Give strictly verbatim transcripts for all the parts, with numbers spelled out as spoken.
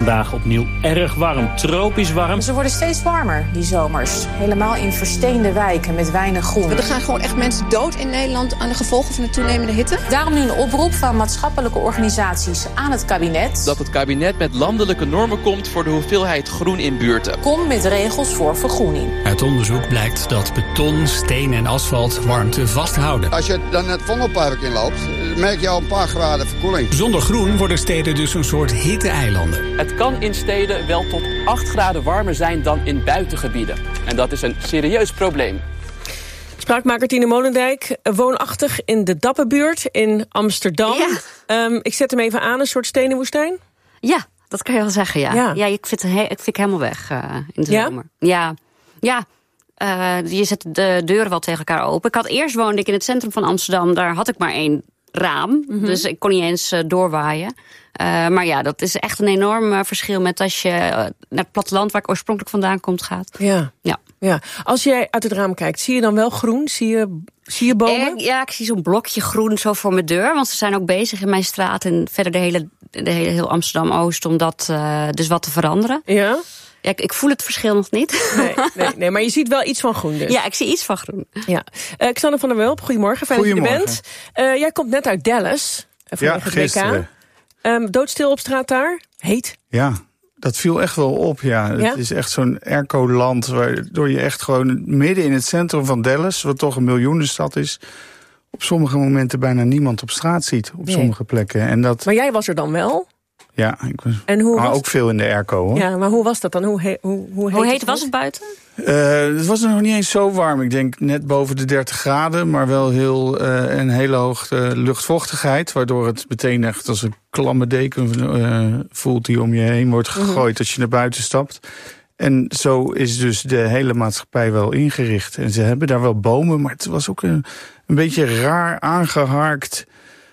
vandaag opnieuw erg warm, tropisch warm. Ze worden steeds warmer, die zomers. Helemaal in versteende wijken met weinig groen. Er gaan gewoon echt mensen dood in Nederland aan de gevolgen van de toenemende hitte. Daarom nu een oproep van maatschappelijke organisaties aan het kabinet. Dat het kabinet met landelijke normen komt voor de hoeveelheid groen in buurten. Kom met regels voor vergroening. Uit onderzoek blijkt dat beton, steen en asfalt warmte vasthouden. Als je dan het Vondelpark inloopt, merk je al een paar graden verkoeling. Zonder groen worden steden dus een soort hitte-eilanden. Het kan in steden wel tot acht graden warmer zijn dan in buitengebieden. En dat is een serieus probleem. Spraakmaker Tine Molendijk, woonachtig in de Dapperbuurt in Amsterdam. Ja. Um, ik zet hem even aan, een soort stenen woestijn. Ja, dat kan je wel zeggen, ja. Ja, ja ik, vind het he- ik vind het helemaal weg uh, in de ja? zomer. Ja, ja. Uh, je zet de deuren wel tegen elkaar open. Ik had eerst woonde ik in het centrum van Amsterdam. Daar had ik maar één raam. Mm-hmm. Dus ik kon niet eens uh, doorwaaien. Uh, maar ja, dat is echt een enorm uh, verschil met als je uh, naar het platteland waar ik oorspronkelijk vandaan komt gaat. Ja. Ja. Ja. Als jij uit het raam kijkt, zie je dan wel groen? Zie je, zie je bomen? En, ja, ik zie zo'n blokje groen zo voor mijn deur. Want ze zijn ook bezig in mijn straat en verder de hele, de hele heel Amsterdam-Oost om dat uh, dus wat te veranderen. Ja. Ja, ik, ik voel het verschil nog niet. Nee, nee, nee, maar je ziet wel iets van groen dus. Ja, ik zie iets van groen. Ja. Uh, Xander van der Wulp, goedemorgen. Fijn dat je er bent. Uh, jij komt net uit Dallas. Uh, ja, gisteren. Um, doodstil op straat daar. Heet. Ja, dat viel echt wel op. Ja. Ja? Het is echt zo'n airco-land waardoor je echt gewoon midden in het centrum van Dallas, wat toch een miljoenenstad is, op sommige momenten bijna niemand op straat ziet. Op nee. sommige plekken. En dat... Maar jij was er dan wel? Ja, ik was en hoe maar was... ook veel in de airco, hoor. Ja, maar hoe was dat dan? Hoe, he, hoe, hoe, heet, hoe heet het was het buiten? Uh, het was nog niet eens zo warm. Ik denk net boven de dertig graden, maar wel heel uh, een hele hoge luchtvochtigheid, waardoor het meteen echt als een klamme deken uh, voelt die om je heen wordt gegooid mm-hmm. als je naar buiten stapt. En zo is dus de hele maatschappij wel ingericht. En ze hebben daar wel bomen, maar het was ook een, een beetje raar aangeharkt.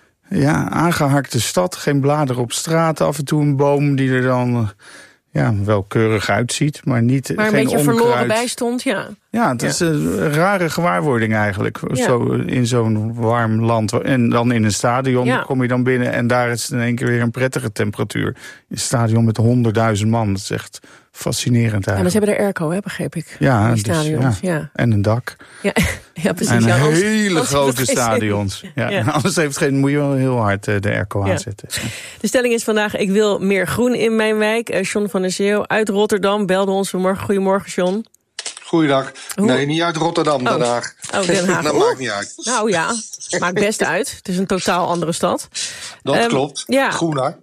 Ja, aangeharkte stad, geen bladeren op straat, af en toe een boom die er dan ja, wel keurig uitziet, maar niet maar een geen beetje onkruid. verloren bij stond, ja. Ja, het ja. is een rare gewaarwording eigenlijk, ja. zo in zo'n warm land. En dan in een stadion ja. kom je dan binnen en daar is het in één keer weer een prettige temperatuur. Een stadion met honderdduizend man, dat is echt fascinerend eigenlijk. Ja, maar ze hebben er airco, hè, begreep ik. Ja, die stadions. Dus, ja. ja. En een dak. Ja, ja precies. En ja, hele als, grote als stadions. Ja. Ja. Anders heeft geen, moet je wel heel hard uh, de airco ja. aanzetten. De stelling is vandaag, ik wil meer groen in mijn wijk. Uh, John van der Zeeuw uit Rotterdam belde ons vanmorgen. Goedemorgen, John. Goeiedag. Hoe? Nee, niet uit Rotterdam, Den Haag. Oh, Den Haag. Dat Oeh. maakt niet uit. Nou ja, maakt best uit. Het is een totaal andere stad. Dat um, klopt. Ja. Groener.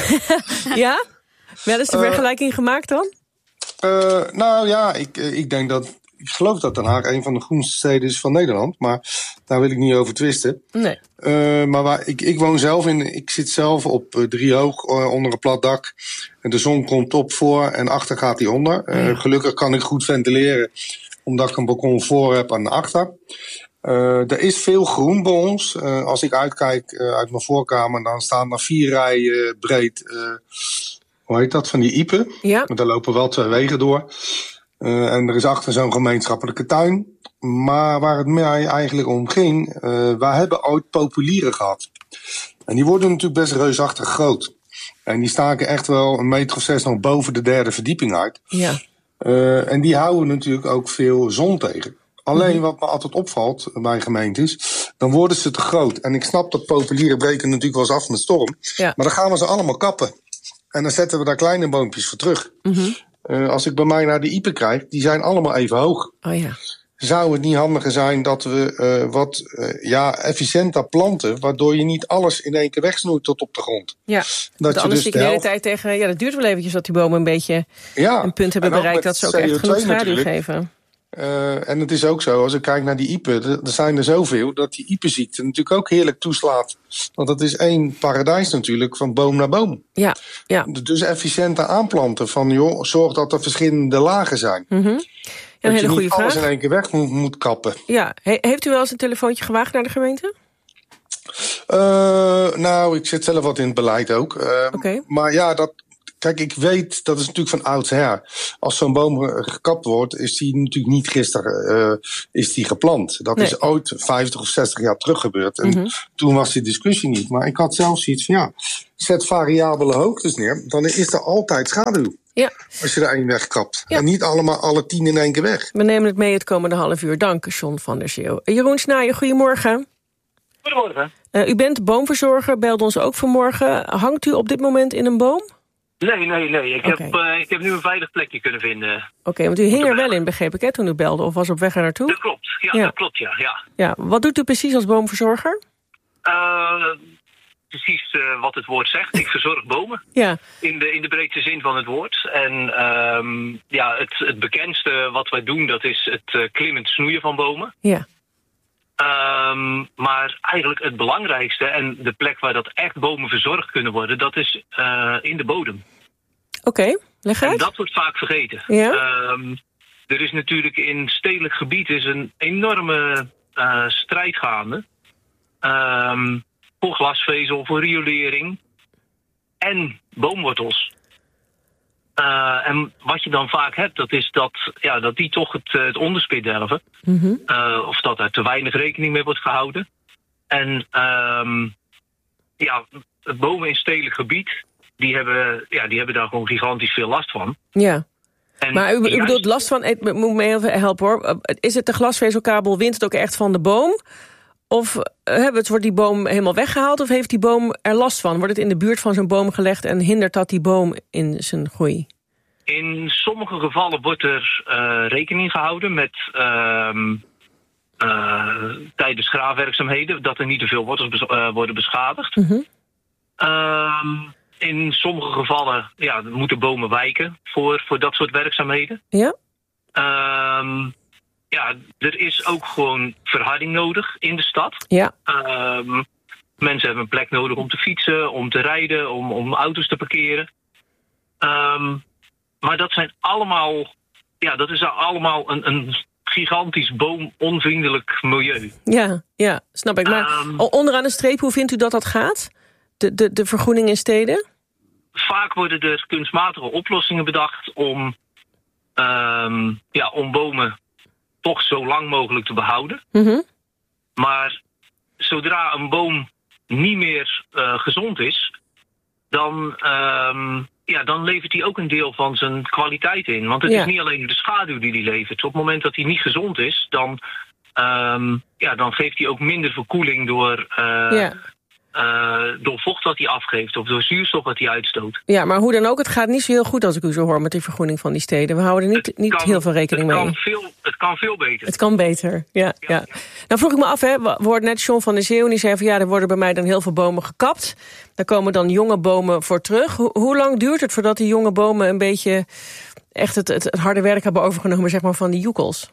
Ja? Wel eens de uh, vergelijking gemaakt dan? Uh, nou ja, ik, ik denk dat... Ik geloof dat Den Haag een van de groenste steden is van Nederland. Maar daar wil ik niet over twisten. Nee. Uh, maar waar, ik, ik woon zelf in... Ik zit zelf op uh, Driehoog uh, onder een plat dak. En de zon komt op voor en achter gaat die onder. Uh, ja. Gelukkig kan ik goed ventileren. Omdat ik een balkon voor heb en achter. Uh, er is veel groen bij ons. Uh, als ik uitkijk uh, uit mijn voorkamer... dan staan er vier rijen breed... Uh, hoe heet dat? Van die iepen. Ja. Maar daar lopen wel twee wegen door. Uh, en er is achter zo'n gemeenschappelijke tuin. Maar waar het mij eigenlijk om ging... Uh, wij hebben ooit populieren gehad. En die worden natuurlijk best reusachtig groot. En die staken echt wel een meter of zes nog boven de derde verdieping uit. Ja. Uh, en die houden natuurlijk ook veel zon tegen. Alleen mm-hmm. wat me altijd opvalt bij gemeentes... dan worden ze te groot. En ik snap dat populieren breken natuurlijk wel eens af met storm. Ja. Maar dan gaan we ze allemaal kappen. En dan zetten we daar kleine boompjes voor terug. Mm-hmm. Uh, als ik bij mij naar de iepen krijg, die zijn allemaal even hoog. Oh ja. Zou het niet handiger zijn dat we uh, wat uh, ja, efficiënter planten... waardoor je niet alles in één keer wegsnoeit tot op de grond? Ja, dat je anders dus zie ik de, de hele tijd tegen... Ja, dat duurt wel eventjes dat die bomen een beetje ja, een punt hebben bereikt... dat ze ook echt genoeg schaduw geven. Uh, en het is ook zo, als ik kijk naar die iepen... er zijn er zoveel dat die iepenziekte natuurlijk ook heerlijk toeslaat. Want dat is één paradijs natuurlijk, van boom naar boom. Ja, ja. Dus efficiënter aanplanten van, joh, zorg dat er verschillende lagen zijn. Mm-hmm. Ja, een hele goede vraag. Dat je niet alles in één keer weg moet, moet kappen. Ja, He- heeft u wel eens een telefoontje gewaagd naar de gemeente? Uh, nou, ik zit zelf wat in het beleid ook. Uh, okay. Maar ja, dat... Kijk, ik weet, dat is natuurlijk van oudsher. Als zo'n boom gekapt wordt, is die natuurlijk niet gisteren uh, is die geplant. Dat nee. is ooit vijftig of zestig jaar terug gebeurd. En mm-hmm. toen was die discussie niet. Maar ik had zelf zoiets van, ja, zet variabele hoogtes neer. Dan is er altijd schaduw. Ja. Als je er één wegkapt. Ja. En niet allemaal alle tien in één keer weg. We nemen het mee het komende half uur. Dank, John van der Zeeuw. Jeroen Snaajer, goedemorgen. Goedemorgen. Uh, u bent boomverzorger, belde ons ook vanmorgen. Hangt u op dit moment in een boom? Nee, nee, nee. Ik, okay. heb, uh, ik heb nu een veilig plekje kunnen vinden. Oké, okay, want u hing er wel in, begreep ik, hè, toen u belde, of was op weg er naartoe? Dat klopt, ja, ja. dat klopt, ja, ja. Ja, wat doet u precies als boomverzorger? Uh, precies uh, wat het woord zegt. Ik verzorg bomen. Ja. In de, in de breedste zin van het woord. En um, ja, het, het bekendste wat wij doen, dat is het uh, klimmend snoeien van bomen. Ja. Um, maar eigenlijk het belangrijkste en de plek waar dat echt bomen verzorgd kunnen worden, dat is uh, in de bodem. Oké, okay, leg uit. En dat wordt vaak vergeten. Ja? Um, er is natuurlijk in stedelijk gebied is een enorme uh, strijd gaande. Um, voor glasvezel, voor riolering en boomwortels. Uh, en wat je dan vaak hebt, dat is dat, ja, dat die toch het, het onderspit delven. Mm-hmm. Uh, of dat er te weinig rekening mee wordt gehouden. En um, ja, bomen in stedelijk gebied, die hebben, ja, die hebben daar gewoon gigantisch veel last van. Ja. En maar u, u juist... bedoelt last van, ik moet me even helpen hoor. Is het de glasvezelkabel, wint het ook echt van de boom? Of uh, wordt die boom helemaal weggehaald? Of heeft die boom er last van? Wordt het in de buurt van zo'n boom gelegd en hindert dat die boom in zijn groei? In sommige gevallen wordt er uh, rekening gehouden met uh, uh, tijdens graafwerkzaamheden, dat er niet te veel wortels bes- uh, worden beschadigd. Mm-hmm. Uh, in sommige gevallen ja, moeten bomen wijken voor, voor dat soort werkzaamheden. Ja. Uh, ja, er is ook gewoon verharding nodig in de stad. Ja. Uh, mensen hebben een plek nodig om te fietsen, om te rijden, om, om auto's te parkeren. Um, maar dat zijn allemaal, ja, dat is allemaal een, een gigantisch boomonvriendelijk milieu. Ja, ja, snap ik. Maar um, onderaan de streep, hoe vindt u dat dat gaat? De, de, de vergroening in steden? Vaak worden er kunstmatige oplossingen bedacht om, um, ja, om bomen toch zo lang mogelijk te behouden. Mm-hmm. Maar zodra een boom niet meer uh, gezond is, dan, um, ja, dan levert hij ook een deel van zijn kwaliteit in. Want het ja. is niet alleen de schaduw die hij levert. Op het moment dat hij niet gezond is, dan, um, ja, dan geeft hij ook minder verkoeling door, uh, ja. uh, door vocht wat hij afgeeft of door zuurstof wat hij uitstoot. Ja, maar hoe dan ook, het gaat niet zo heel goed als ik u zo hoor met die vergroening van die steden. We houden er niet, niet kan, heel veel rekening het mee. Kan veel, het kan veel beter. Het kan beter, ja. ja, ja. Nou vroeg ik me af, hè, we hoorden net John van der Zeeuw, die zei van ja, er worden bij mij dan heel veel bomen gekapt. Daar komen dan jonge bomen voor terug. Ho- hoe lang duurt het voordat die jonge bomen een beetje echt het, het, het harde werk hebben overgenomen, zeg maar, van die joekels?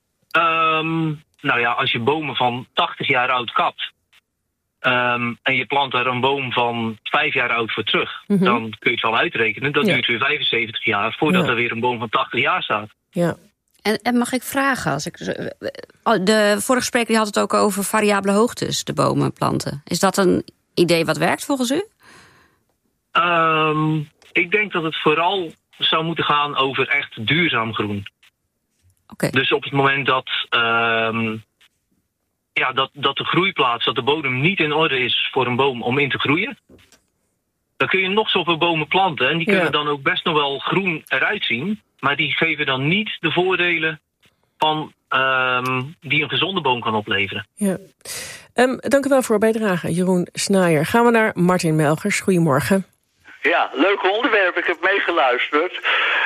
Um, nou ja, als je bomen van tachtig jaar oud kapt, Um, en je plant er een boom van vijf jaar oud voor terug, mm-hmm. dan kun je het wel uitrekenen. Dat ja. duurt weer vijfenzeventig jaar voordat ja. er weer een boom van tachtig jaar staat. Ja. En, en mag ik vragen, als ik, de vorige spreker die had het ook over variabele hoogtes, de bomen planten. Is dat een idee wat werkt volgens u? Um, ik denk dat het vooral zou moeten gaan over echt duurzaam groen. Okay. Dus op het moment dat... Um, Ja, dat, dat de groeiplaats, dat de bodem niet in orde is voor een boom om in te groeien, dan kun je nog zoveel bomen planten. En die kunnen ja. dan ook best nog wel groen eruit zien. Maar die geven dan niet de voordelen van, um, die een gezonde boom kan opleveren. Ja. Um, dank u wel voor uw bijdrage, Jeroen Snaajer. Gaan we naar Martin Melgers. Goedemorgen. Ja, leuk onderwerp. Ik heb meegeluisterd.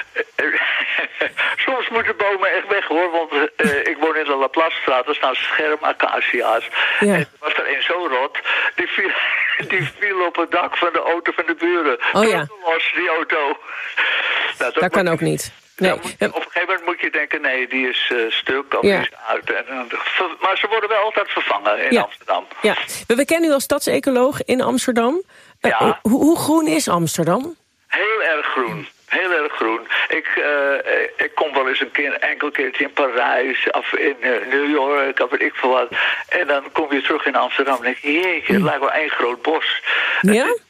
Soms moeten bomen echt weg, hoor. Want uh, ik woon in de Laplacestraat. Er staan schermacacia's. Ja. En er was er een zo rot. Die viel, die viel op het dak van de auto van de buren. Oh ja. Los, die auto. Nou, dat dat kan ook niet. Nee. Moet je, op een gegeven moment moet je denken, nee, die is uh, stuk of ja. die is uit. En, uh, maar ze worden wel altijd vervangen in ja. Amsterdam. Ja. We, we kennen u als stadsecoloog in Amsterdam. Uh, ja. hoe, hoe groen is Amsterdam? Heel erg groen. Heel erg groen. Ik, uh, ik kom wel eens een keer, een enkel keertje in Parijs of in uh, New York of weet ik veel wat. En dan kom je terug in Amsterdam en denk je, jeetje, het lijkt wel één groot bos. Ja? Het,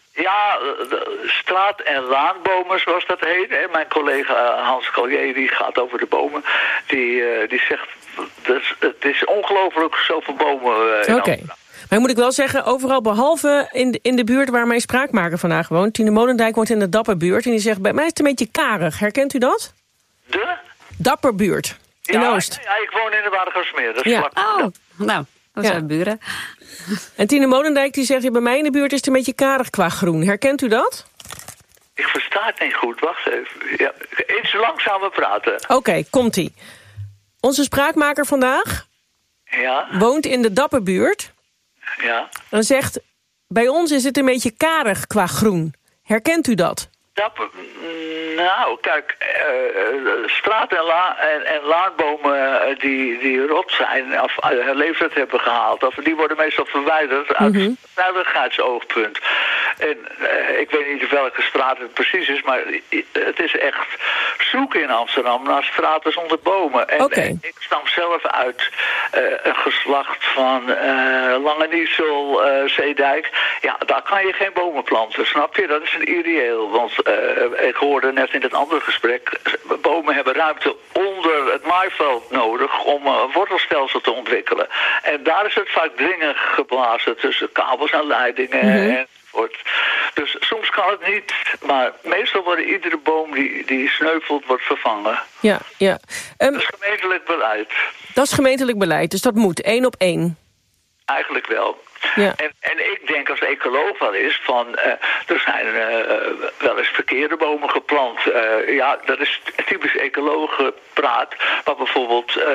Ja, de straat- en laanbomen, zoals dat heet. Hè. Mijn collega Hans Collier, die gaat over de bomen. Die, uh, die zegt, dus, het is ongelooflijk zoveel bomen uh, in Oké. Okay. Maar moet ik wel zeggen, overal behalve in de, in de buurt waar mijn spraakmaker vandaag woont. Tine Molendijk woont in de Dapperbuurt. En die zegt, bij mij is het een beetje karig. Herkent u dat? De? Dapperbuurt. In ja, Oost. Ja, ik woon in de Watergasmeer. Dat is ja. vlak. Oh, nou, dat zijn ja. buren. En Tine Molendijk die zegt, ja, bij mij in de buurt is het een beetje karig qua groen. Herkent u dat? Ik versta het niet goed, wacht even. Ja, iets langzamer praten. Oké, okay, komt-ie. Onze spraakmaker vandaag ja. woont in de Dapperbuurt. Ja. En zegt, bij ons is het een beetje karig qua groen. Herkent u dat? Dapper, nou, kijk, uh, straat- en, la en, en laanbomen uh, die, die rot zijn, of uh, leeftijd hebben gehaald, of, die worden meestal verwijderd uit mm-hmm. veiligheidsoogpunt. En uh, ik weet niet welke straat het precies is, maar het is echt zoeken in Amsterdam naar straten zonder bomen. En, okay. en ik stam zelf uit uh, een geslacht van uh, Lange Niesel, uh, Zeedijk. Ja, daar kan je geen bomen planten, snap je? Dat is een ideeel, want Uh, ik hoorde net in het andere gesprek, bomen hebben ruimte onder het maaiveld nodig om uh, een wortelstelsel te ontwikkelen. En daar is het vaak dringend geblazen tussen kabels en leidingen mm-hmm. enzovoort. Dus soms kan het niet, maar meestal wordt iedere boom die, die sneuvelt, wordt vervangen. Ja, ja. Um, dat is gemeentelijk beleid. Dat is gemeentelijk beleid, dus dat moet, één op één. Eigenlijk wel. Ja. En, en ik denk als ecoloog wel eens van, uh, er zijn uh, wel eens verkeerde bomen geplant. Uh, ja, dat is typisch ecologenpraat. Maar bijvoorbeeld, uh,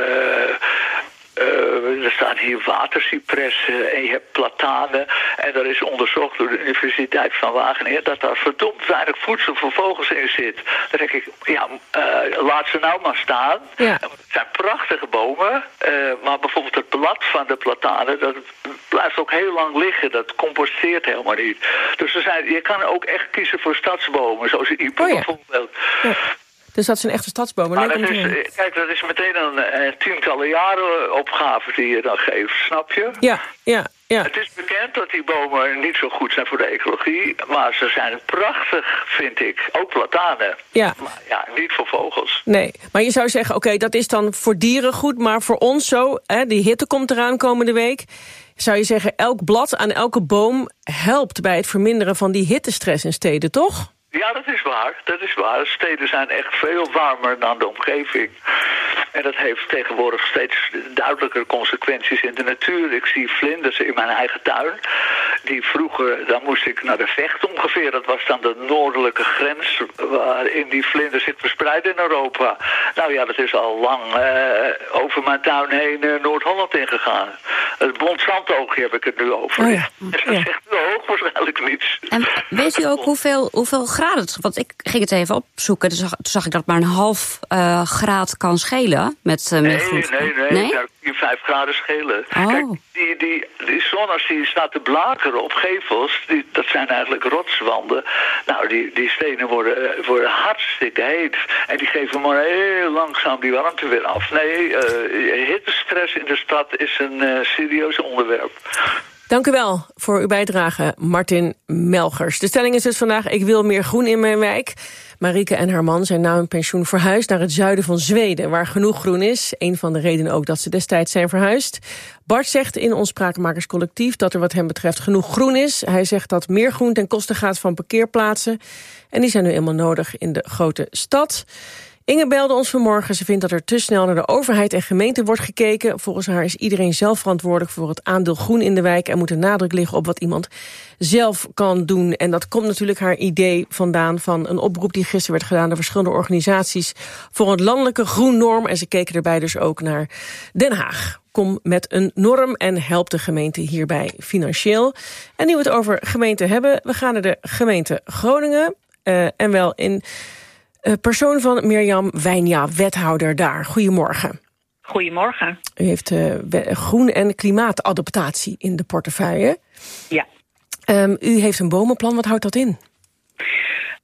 uh, er staan hier watercypressen en je hebt platanen. En er is onderzocht door de Universiteit van Wageningen dat daar verdomd weinig voedsel voor vogels in zit. Dan denk ik, ja, uh, laat ze nou maar staan. Ja. Het zijn prachtige bomen, uh, maar bijvoorbeeld het blad van de platanen, dat blijft ook heel lang liggen. Dat composteert helemaal niet. Dus er zijn, je kan ook echt kiezen voor stadsbomen, zoals Ieper oh ja. bijvoorbeeld. Ja. Dus dat zijn echte stadsbomen. Maar dat is, kijk, dat is meteen een, een tientallen jaren opgave die je dan geeft, snap je? Ja, ja, ja. Het is bekend dat die bomen niet zo goed zijn voor de ecologie, maar ze zijn prachtig, vind ik. Ook platanen. Ja. Maar ja, niet voor vogels. Nee, maar je zou zeggen, oké, okay, dat is dan voor dieren goed, maar voor ons zo, hè, die hitte komt eraan komende week. Zou je zeggen, elk blad aan elke boom helpt bij het verminderen van die hittestress in steden, toch? Ja, dat is waar. Dat is waar. Steden zijn echt veel warmer dan de omgeving. En dat heeft tegenwoordig steeds duidelijker consequenties in de natuur. Ik zie vlinders in mijn eigen tuin. Die vroeger, dan moest ik naar de Vecht ongeveer. Dat was dan de noordelijke grens waarin die vlinders zich verspreiden in Europa. Nou ja, dat is al lang uh, over mijn tuin heen uh, Noord-Holland ingegaan. Het Bonsantoogje heb ik het nu over. Oh ja. Dus dat is echt te hoog waarschijnlijk niet. En weet u ook hoeveel, hoeveel graden het... Want ik ging het even opzoeken. Toen zag, toen zag ik dat maar een half uh, graad kan schelen. Met, uh, nee, met nee, nee, nee. nee? vier, vijf graden schelen. Oh. Kijk, die, die, die zon als die staat te blakeren op gevels, die, dat zijn eigenlijk rotswanden. Nou, die, die stenen worden, worden hartstikke heet. En die geven maar heel langzaam die warmte weer af. Nee, uh, hittestress in de stad is een uh, serieus onderwerp. Dank u wel voor uw bijdrage, Martin Melgers. De stelling is dus vandaag, ik wil meer groen in mijn wijk. Marieke en haar man zijn na hun pensioen verhuisd naar het zuiden van Zweden, waar genoeg groen is. Een van de redenen ook dat ze destijds zijn verhuisd. Bart zegt in ons Sprakenmakerscollectief dat er wat hem betreft genoeg groen is. Hij zegt dat meer groen ten koste gaat van parkeerplaatsen. En die zijn nu eenmaal nodig in de grote stad. Inge belde ons vanmorgen. Ze vindt dat er te snel naar de overheid en gemeente wordt gekeken. Volgens haar is iedereen zelf verantwoordelijk voor het aandeel groen in de wijk en moet de nadruk liggen op wat iemand zelf kan doen. En dat komt natuurlijk haar idee vandaan van een oproep die gisteren werd gedaan door verschillende organisaties voor een landelijke groennorm. En ze keken erbij dus ook naar Den Haag. Kom met een norm en help de gemeente hierbij financieel. En nu we het over gemeenten hebben, we gaan naar de gemeente Groningen. Uh, en wel in uh, persoon van Mirjam Wijnja, wethouder daar. Goedemorgen. Goedemorgen. U heeft uh, groen- en klimaatadaptatie in de portefeuille. Ja. Um, u heeft een bomenplan, wat houdt dat in?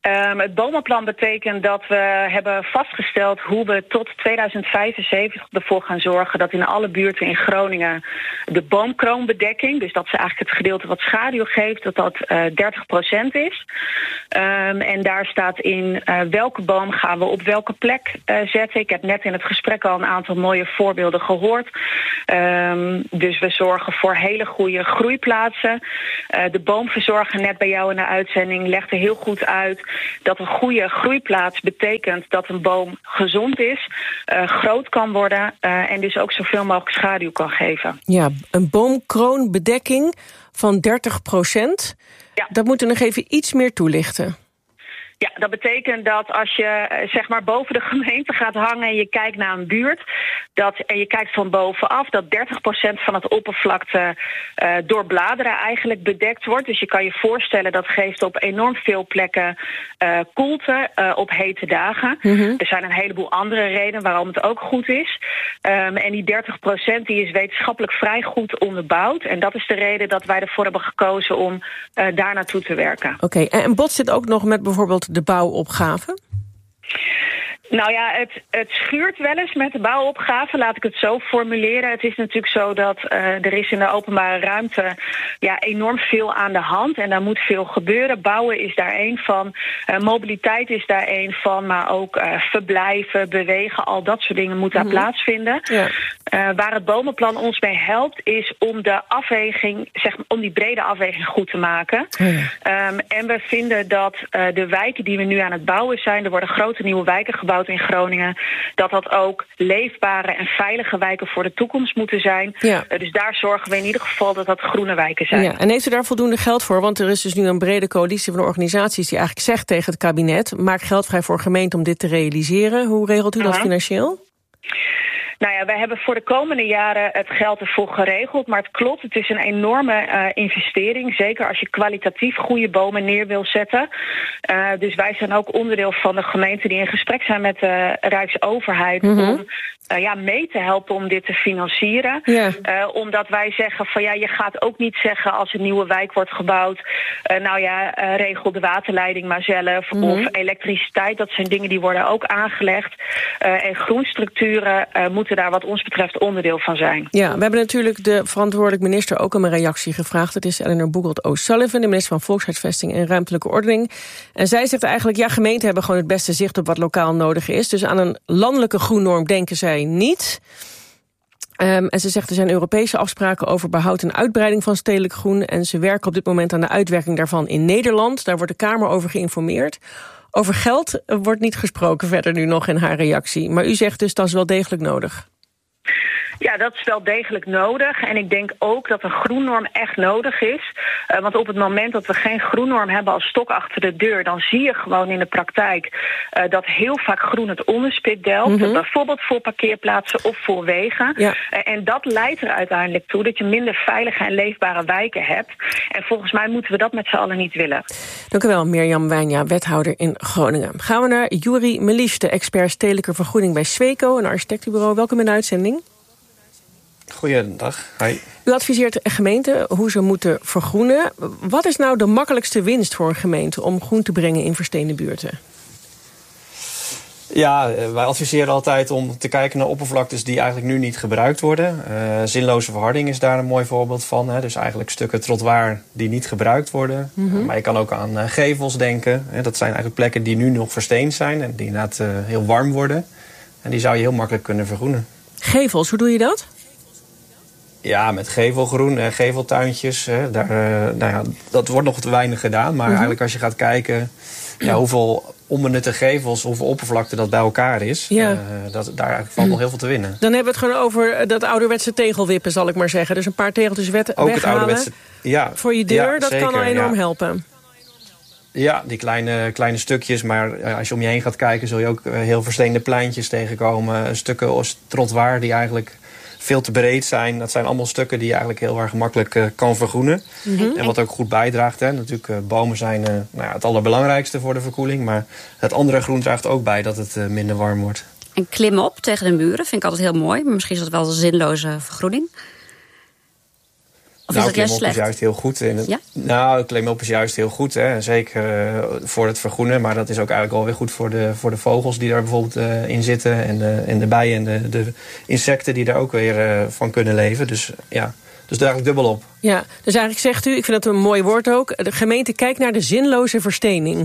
Um, het bomenplan betekent dat we hebben vastgesteld hoe we tot tweeduizend vijfenzeventig ervoor gaan zorgen dat in alle buurten in Groningen de boomkroonbedekking, dus dat is eigenlijk het gedeelte wat schaduw geeft, dat dat uh, dertig procent is. Um, en daar staat in uh, welke boom gaan we op welke plek uh, zetten. Ik heb net in het gesprek al een aantal mooie voorbeelden gehoord. Um, dus we zorgen voor hele goede groeiplaatsen. Uh, de boomverzorger net bij jou in de uitzending legde heel goed uit dat een goede groeiplaats betekent dat een boom gezond is, uh, groot kan worden uh, en dus ook zoveel mogelijk schaduw kan geven. Ja, een boomkroonbedekking van dertig procent. Ja. Dat moet u nog even iets meer toelichten. Ja, dat betekent dat als je zeg maar boven de gemeente gaat hangen en je kijkt naar een buurt, dat, en je kijkt van bovenaf, dat dertig procent van het oppervlakte uh, door bladeren eigenlijk bedekt wordt. Dus je kan je voorstellen dat geeft op enorm veel plekken uh, koelte uh, op hete dagen. Mm-hmm. Er zijn een heleboel andere redenen waarom het ook goed is. Um, en die dertig procent die is wetenschappelijk vrij goed onderbouwd. En dat is de reden dat wij ervoor hebben gekozen om uh, daar naartoe te werken. Oké, okay. En botst dit ook nog met bijvoorbeeld de bouwopgave? Nou ja, het, het schuurt wel eens met de bouwopgave, laat ik het zo formuleren. Het is natuurlijk zo dat uh, er is in de openbare ruimte ja, enorm veel aan de hand en daar moet veel gebeuren. Bouwen is daar één van, uh, mobiliteit is daar één van, maar ook uh, verblijven, bewegen, al dat soort dingen moet daar mm-hmm. plaatsvinden. Ja. Uh, waar het bomenplan ons mee helpt is om de afweging, zeg maar, om die brede afweging goed te maken. Ja. Um, en we vinden dat uh, de wijken die we nu aan het bouwen zijn, er worden grote nieuwe wijken gebouwd in Groningen, dat dat ook leefbare en veilige wijken voor de toekomst moeten zijn. Ja. Uh, dus daar zorgen we in ieder geval dat dat groene wijken zijn. Ja, en heeft u daar voldoende geld voor? Want er is dus nu een brede coalitie van organisaties die eigenlijk zegt tegen het kabinet, maak geld vrij voor gemeenten om dit te realiseren. Hoe regelt u uh-huh. dat financieel? Nou ja, wij hebben voor de komende jaren het geld ervoor geregeld. Maar het klopt, het is een enorme uh, investering. Zeker als je kwalitatief goede bomen neer wil zetten. Uh, dus wij zijn ook onderdeel van de gemeente die in gesprek zijn met de Rijksoverheid mm-hmm. om uh, ja, mee te helpen om dit te financieren. Ja. Uh, omdat wij zeggen van ja, je gaat ook niet zeggen als een nieuwe wijk wordt gebouwd. Uh, nou ja, uh, regel de waterleiding maar zelf. Mm-hmm. Of elektriciteit, dat zijn dingen die worden ook aangelegd. Uh, en groenstructuren uh, moeten daar wat ons betreft onderdeel van zijn. Ja, we hebben natuurlijk de verantwoordelijk minister ook om een reactie gevraagd. Het is Eleanor Boegholt O'Sullivan, de minister van Volkshuisvesting en Ruimtelijke Ordening. En zij zegt eigenlijk, ja, gemeenten hebben gewoon het beste zicht op wat lokaal nodig is. Dus aan een landelijke groennorm denken zij niet. Um, en ze zegt, er zijn Europese afspraken over behoud en uitbreiding van stedelijk groen. En ze werken op dit moment aan de uitwerking daarvan in Nederland. Daar wordt de Kamer over geïnformeerd. Over geld wordt niet gesproken verder nu nog in haar reactie. Maar u zegt dus dat is wel degelijk nodig. Ja, dat is wel degelijk nodig. En ik denk ook dat een groennorm echt nodig is. Uh, want op het moment dat we geen groennorm hebben als stok achter de deur, dan zie je gewoon in de praktijk uh, dat heel vaak groen het onderspit delft. Mm-hmm. Bijvoorbeeld voor parkeerplaatsen of voor wegen. Ja. Uh, en dat leidt er uiteindelijk toe dat je minder veilige en leefbare wijken hebt. En volgens mij moeten we dat met z'n allen niet willen. Dank u wel, Mirjam Wijnja, wethouder in Groningen. Gaan we naar Juri Melies, de expert stedelijke vergroening bij Sweco, een architectenbureau. Welkom in de uitzending. Goeiedag. Hi. U adviseert gemeenten hoe ze moeten vergroenen. Wat is nou de makkelijkste winst voor een gemeente om groen te brengen in versteende buurten? Ja, wij adviseren altijd om te kijken naar oppervlaktes die eigenlijk nu niet gebruikt worden. Uh, zinloze verharding is daar een mooi voorbeeld van. Hè. Dus eigenlijk stukken trottoir die niet gebruikt worden. Mm-hmm. Maar je kan ook aan uh, gevels denken. Hè. Dat zijn eigenlijk plekken die nu nog versteend zijn en die inderdaad uh, heel warm worden. En die zou je heel makkelijk kunnen vergroenen. Gevels, hoe doe je dat? Ja, met gevelgroen, eh, geveltuintjes. Hè, daar, uh, nou ja, dat wordt nog te weinig gedaan. Maar mm-hmm. eigenlijk als je gaat kijken ja, hoeveel onbenutte gevels, hoeveel oppervlakte dat bij elkaar is. Ja. Uh, dat, daar eigenlijk valt nog heel veel te winnen. Dan hebben we het gewoon over dat ouderwetse tegelwippen, zal ik maar zeggen. Dus een paar tegeltjes wet- Ook weghalen het ouderwetse, ja, voor je deur, ja, dat zeker, kan al enorm ja. helpen. Ja, die kleine, kleine stukjes. Maar als je om je heen gaat kijken, zul je ook heel versteende pleintjes tegenkomen. Stukken trottoir die eigenlijk veel te breed zijn. Dat zijn allemaal stukken die je eigenlijk heel erg gemakkelijk uh, kan vergroenen. Mm-hmm. En wat ook goed bijdraagt. Hè. Natuurlijk, uh, bomen zijn uh, nou ja, het allerbelangrijkste voor de verkoeling. Maar het andere groen draagt ook bij dat het uh, minder warm wordt. En klimmen op tegen de muren vind ik altijd heel mooi. Maar misschien is dat wel een zinloze vergroening. Of nou, is het juist klimop slecht? is juist heel goed. En het, ja? Nou, klimop is juist heel goed. Hè. Zeker uh, voor het vergroenen. Maar dat is ook eigenlijk alweer goed voor de, voor de vogels die daar bijvoorbeeld uh, in zitten. En de, en de bijen en de, de insecten die daar ook weer uh, van kunnen leven. Dus ja, dus daar eigenlijk dubbel op. Ja, dus eigenlijk zegt u, ik vind dat een mooi woord ook, de gemeente kijkt naar de zinloze verstening.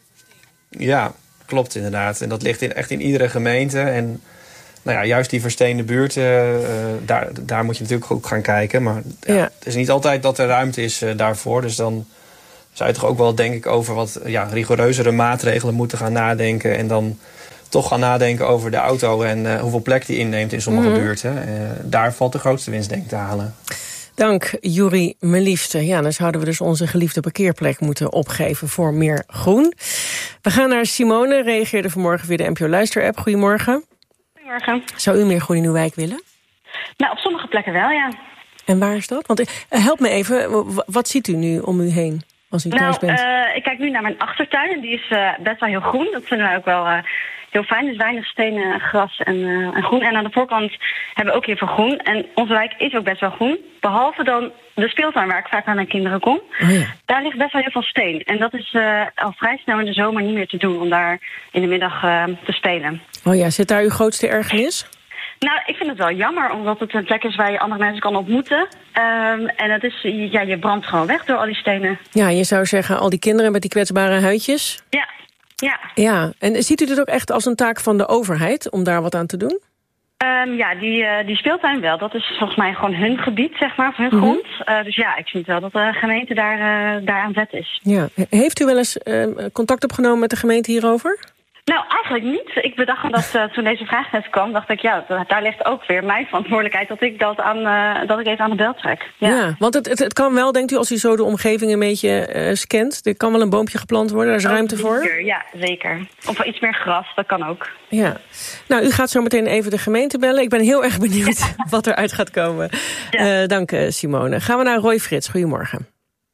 Ja, klopt inderdaad. En dat ligt in, echt in iedere gemeente. En nou ja, juist die versteende buurten, uh, daar, daar moet je natuurlijk ook gaan kijken. Maar ja, ja. Het is niet altijd dat er ruimte is uh, daarvoor. Dus dan zou je toch ook wel, denk ik, over wat ja, rigoureuzere maatregelen moeten gaan nadenken. En dan toch gaan nadenken over de auto en uh, hoeveel plek die inneemt in sommige mm-hmm. buurten. Uh, daar valt de grootste winst, denk ik, te halen. Dank, Juri, mijn liefste. Ja, dan zouden we dus onze geliefde parkeerplek moeten opgeven voor meer groen. We gaan naar Simone, reageerde vanmorgen via de N P O Luister-app. Goedemorgen. Goedemorgen. Zou u meer groen in uw wijk willen? Nou, op sommige plekken wel, ja. En waar is dat? Want uh, help me even, wat ziet u nu om u heen als u nou, thuis bent? Uh, ik kijk nu naar mijn achtertuin en die is uh, best wel heel groen. Dat vinden wij ook wel uh, heel fijn. Dus weinig stenen, gras en, uh, en groen. En aan de voorkant hebben we ook heel veel groen. En onze wijk is ook best wel groen. Behalve dan de speeltuin waar ik vaak aan mijn kinderen kom. Oh ja. Daar ligt best wel heel veel steen. En dat is uh, al vrij snel in de zomer niet meer te doen om daar in de middag uh, te spelen. Oh ja, zit daar uw grootste ergernis? Nou, ik vind het wel jammer, omdat het een plek is waar je andere mensen kan ontmoeten. Um, en het is, ja, je brandt gewoon weg door al die stenen. Ja, je zou zeggen, al die kinderen met die kwetsbare huidjes. Ja, ja. Ja, en ziet u dit ook echt als een taak van de overheid om daar wat aan te doen? Um, ja, die, uh, die speeltuin wel. Dat is volgens mij gewoon hun gebied, zeg maar, of hun Mm-hmm. grond. Uh, dus ja, ik vind wel dat de gemeente daar, uh, daar aan zet is. Ja. Heeft u wel eens uh, contact opgenomen met de gemeente hierover? Nou, eigenlijk niet. Ik bedacht me dat uh, toen deze vraag net kwam, dacht ik, ja, daar ligt ook weer mijn verantwoordelijkheid dat ik dat aan, uh, dat ik even aan de bel trek. Ja, ja want het, het, het kan wel, denkt u, als u zo de omgeving een beetje uh, scant. Er kan wel een boompje geplant worden, daar is ook ruimte voor. Zeker, ja, zeker. Of iets meer gras, dat kan ook. Ja. Nou, u gaat zo meteen even de gemeente bellen. Ik ben heel erg benieuwd wat eruit gaat komen. Ja. Uh, dank, Simone. Gaan we naar Roy Frits. Goedemorgen.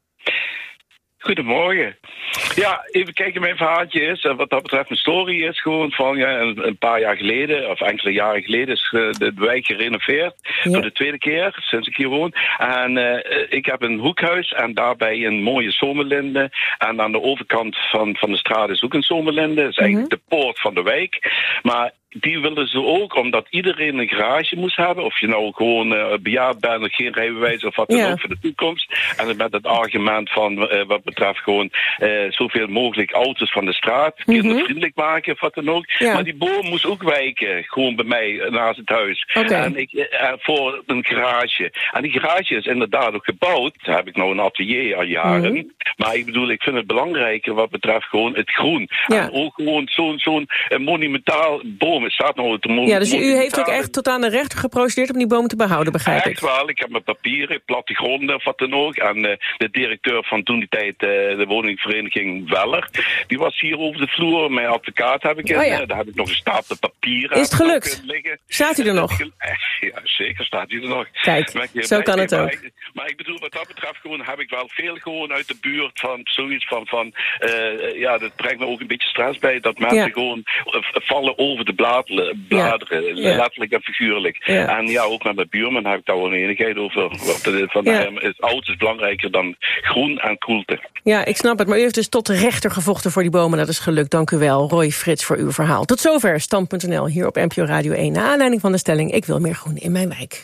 Goedemorgen. Ja, even kijken, mijn verhaaltje is, wat dat betreft mijn story is gewoon van ja, een, een paar jaar geleden, of enkele jaren geleden, is de, de wijk gerenoveerd. Ja. Voor de tweede keer, sinds ik hier woon. En uh, ik heb een hoekhuis en daarbij een mooie zomerlinde. En aan de overkant van, van de straat is ook een zomerlinde. Dat is eigenlijk mm-hmm. de poort van de wijk. Maar die wilden ze ook, omdat iedereen een garage moest hebben. Of je nou gewoon uh, bejaard bent of geen rijbewijs of wat dan ja. ook voor de toekomst. En met het argument van uh, wat betreft gewoon uh, zoveel mogelijk auto's van de straat. Mm-hmm. Kindervriendelijk maken of wat dan ook. Ja. Maar die boom moest ook wijken, gewoon bij mij naast het huis. Okay. En ik, uh, voor een garage. En die garage is inderdaad ook gebouwd. Daar heb ik nou een atelier al jaren. Mm-hmm. Maar ik bedoel, ik vind het belangrijker wat betreft gewoon het groen. Ja. En ook gewoon zo'n zo'n uh, monumentaal boom. Staat nou het ja, dus u heeft ook echt tot aan de rechter geprocedeerd om die boom te behouden, begrijp echt ik? Echt wel. Ik heb mijn papieren, plattegronden of wat dan ook. En uh, de directeur van toen die tijd, uh, de woningvereniging Weller, die was hier over de vloer. Mijn advocaat heb ik in. Oh ja. Daar heb ik nog een stapel papieren. Is het gelukt? Staat hij er nog? Ja, zeker staat hij er nog. Kijk, zo kan het ook. Maar ik, maar ik bedoel, wat dat betreft gewoon, heb ik wel veel gewoon uit de buurt van zoiets van, van uh, ja, dat brengt me ook een beetje stress bij, dat mensen ja. gewoon uh, vallen over de bladeren, bladeren ja. letterlijk en figuurlijk. Ja. En ja, ook met mijn buurman heb ik daar wel een enigheid over. Van ja. hem, het oud is belangrijker dan groen en koelte. Ja, ik snap het, maar u heeft dus tot de rechter gevochten voor die bomen. Dat is gelukt, dank u wel, Roy Frits, voor uw verhaal. Tot zover, stand punt n l, hier op N P O Radio één. Naar aanleiding van de stelling, ik wil meer groen in mijn wijk.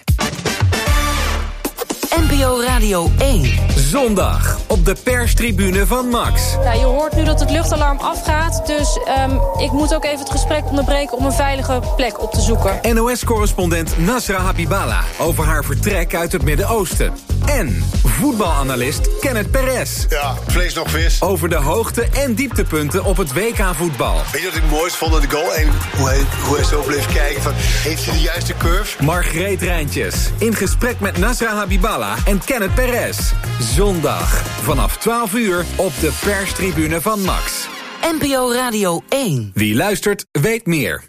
N P O Radio één. Zondag op de perstribune van Max. Ja, je hoort nu dat het luchtalarm afgaat, dus um, ik moet ook even het gesprek onderbreken om een veilige plek op te zoeken. N O S-correspondent Nasra Habiballa over haar vertrek uit het Midden-Oosten. En voetbalanalist Kenneth Perez. Ja, vlees nog vis. Over de hoogte- en dieptepunten op het W K-voetbal. Weet je wat ik het mooist vond aan de goal? En hoe hij, hoe hij zo bleef kijken van, heeft hij de juiste curve? Margreet Rijntjes in gesprek met Nasra Habiballa en Kenneth Perez. Zondag vanaf twaalf uur op de perstribune van Max. N P O Radio één. Wie luistert, weet meer.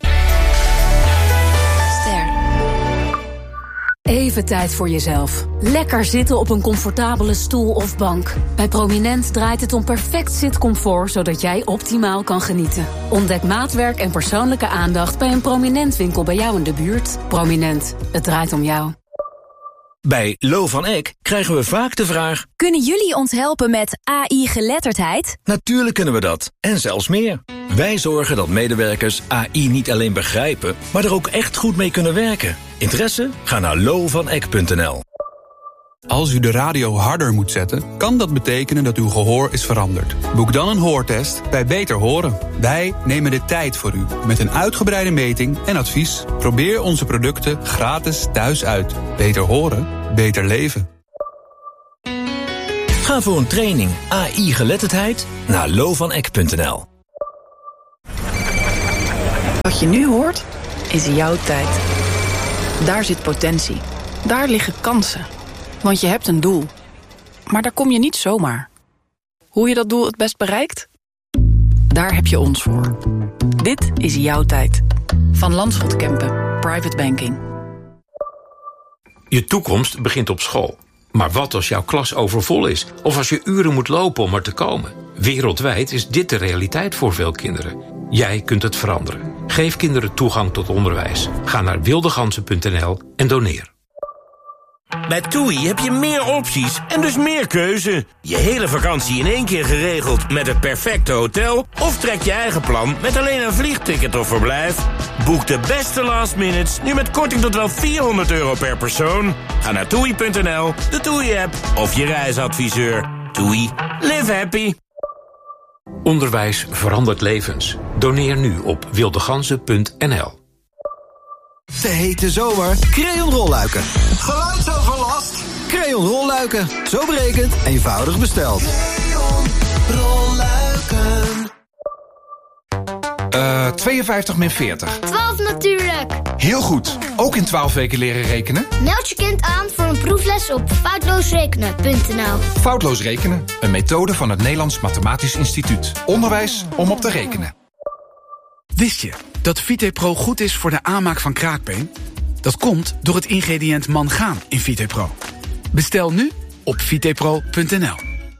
Even tijd voor jezelf. Lekker zitten op een comfortabele stoel of bank. Bij Prominent draait het om perfect zitcomfort, zodat jij optimaal kan genieten. Ontdek maatwerk en persoonlijke aandacht bij een Prominent winkel bij jou in de buurt. Prominent, het draait om jou. Bij Lo van Eck krijgen we vaak de vraag: kunnen jullie ons helpen met A I-geletterdheid? Natuurlijk kunnen we dat, en zelfs meer. Wij zorgen dat medewerkers A I niet alleen begrijpen, maar er ook echt goed mee kunnen werken. Interesse? Ga naar lo van eck punt n l. Als u de radio harder moet zetten, kan dat betekenen dat uw gehoor is veranderd. Boek dan een hoortest bij Beter Horen. Wij nemen de tijd voor u, met een uitgebreide meting en advies. Probeer onze producten gratis thuis uit. Beter horen, beter leven. Ga voor een training A I-geletterdheid naar lo van eck punt n l. Wat je nu hoort, is jouw tijd. Daar zit potentie. Daar liggen kansen. Want je hebt een doel. Maar daar kom je niet zomaar. Hoe je dat doel het best bereikt? Daar heb je ons voor. Dit is jouw tijd. Van Landschot Kempen. Private Banking. Je toekomst begint op school. Maar wat als jouw klas overvol is? Of als je uren moet lopen om er te komen? Wereldwijd is dit de realiteit voor veel kinderen. Jij kunt het veranderen. Geef kinderen toegang tot onderwijs. Ga naar wildegansen punt n l en doneer. Bij TUI heb je meer opties en dus meer keuze. Je hele vakantie in één keer geregeld met het perfecte hotel? Of trek je eigen plan met alleen een vliegticket of verblijf? Boek de beste last minutes nu met korting tot wel vierhonderd euro per persoon. Ga naar toei punt n l, de TUI-app of je reisadviseur. TUI. Live happy. Onderwijs verandert levens. Doneer nu op wildegansen punt n l. De hete zomer, Creon rolluiken. Geluidsoverlast? Creon rolluiken. Zo berekend, eenvoudig besteld. Creon rolluiken. Uh, tweeënvijftig min veertig. twaalf natuurlijk. Heel goed. Ook in twaalf weken leren rekenen? Meld je kind aan voor een proefles op foutloosrekenen punt n l. Foutloos rekenen. Een methode van het Nederlands Mathematisch Instituut. Onderwijs om op te rekenen. Wist je dat VitePro goed is voor de aanmaak van kraakbeen? Dat komt door het ingrediënt mangaan in VitePro. Bestel nu op vitepro punt n l.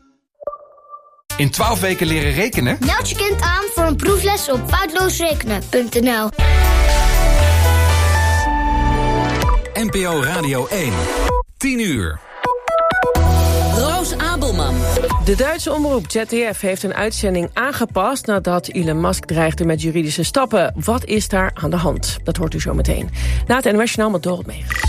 In twaalf weken leren rekenen? Meld je kind aan voor een proefles op foutloosrekenen punt n l. N P O Radio één. tien uur. Roos Abelman. De Duitse omroep Z D F heeft een uitzending aangepast nadat Elon Musk dreigde met juridische stappen. Wat is daar aan de hand? Dat hoort u zo meteen. Na het N O S Journaal met Dorot Meegers.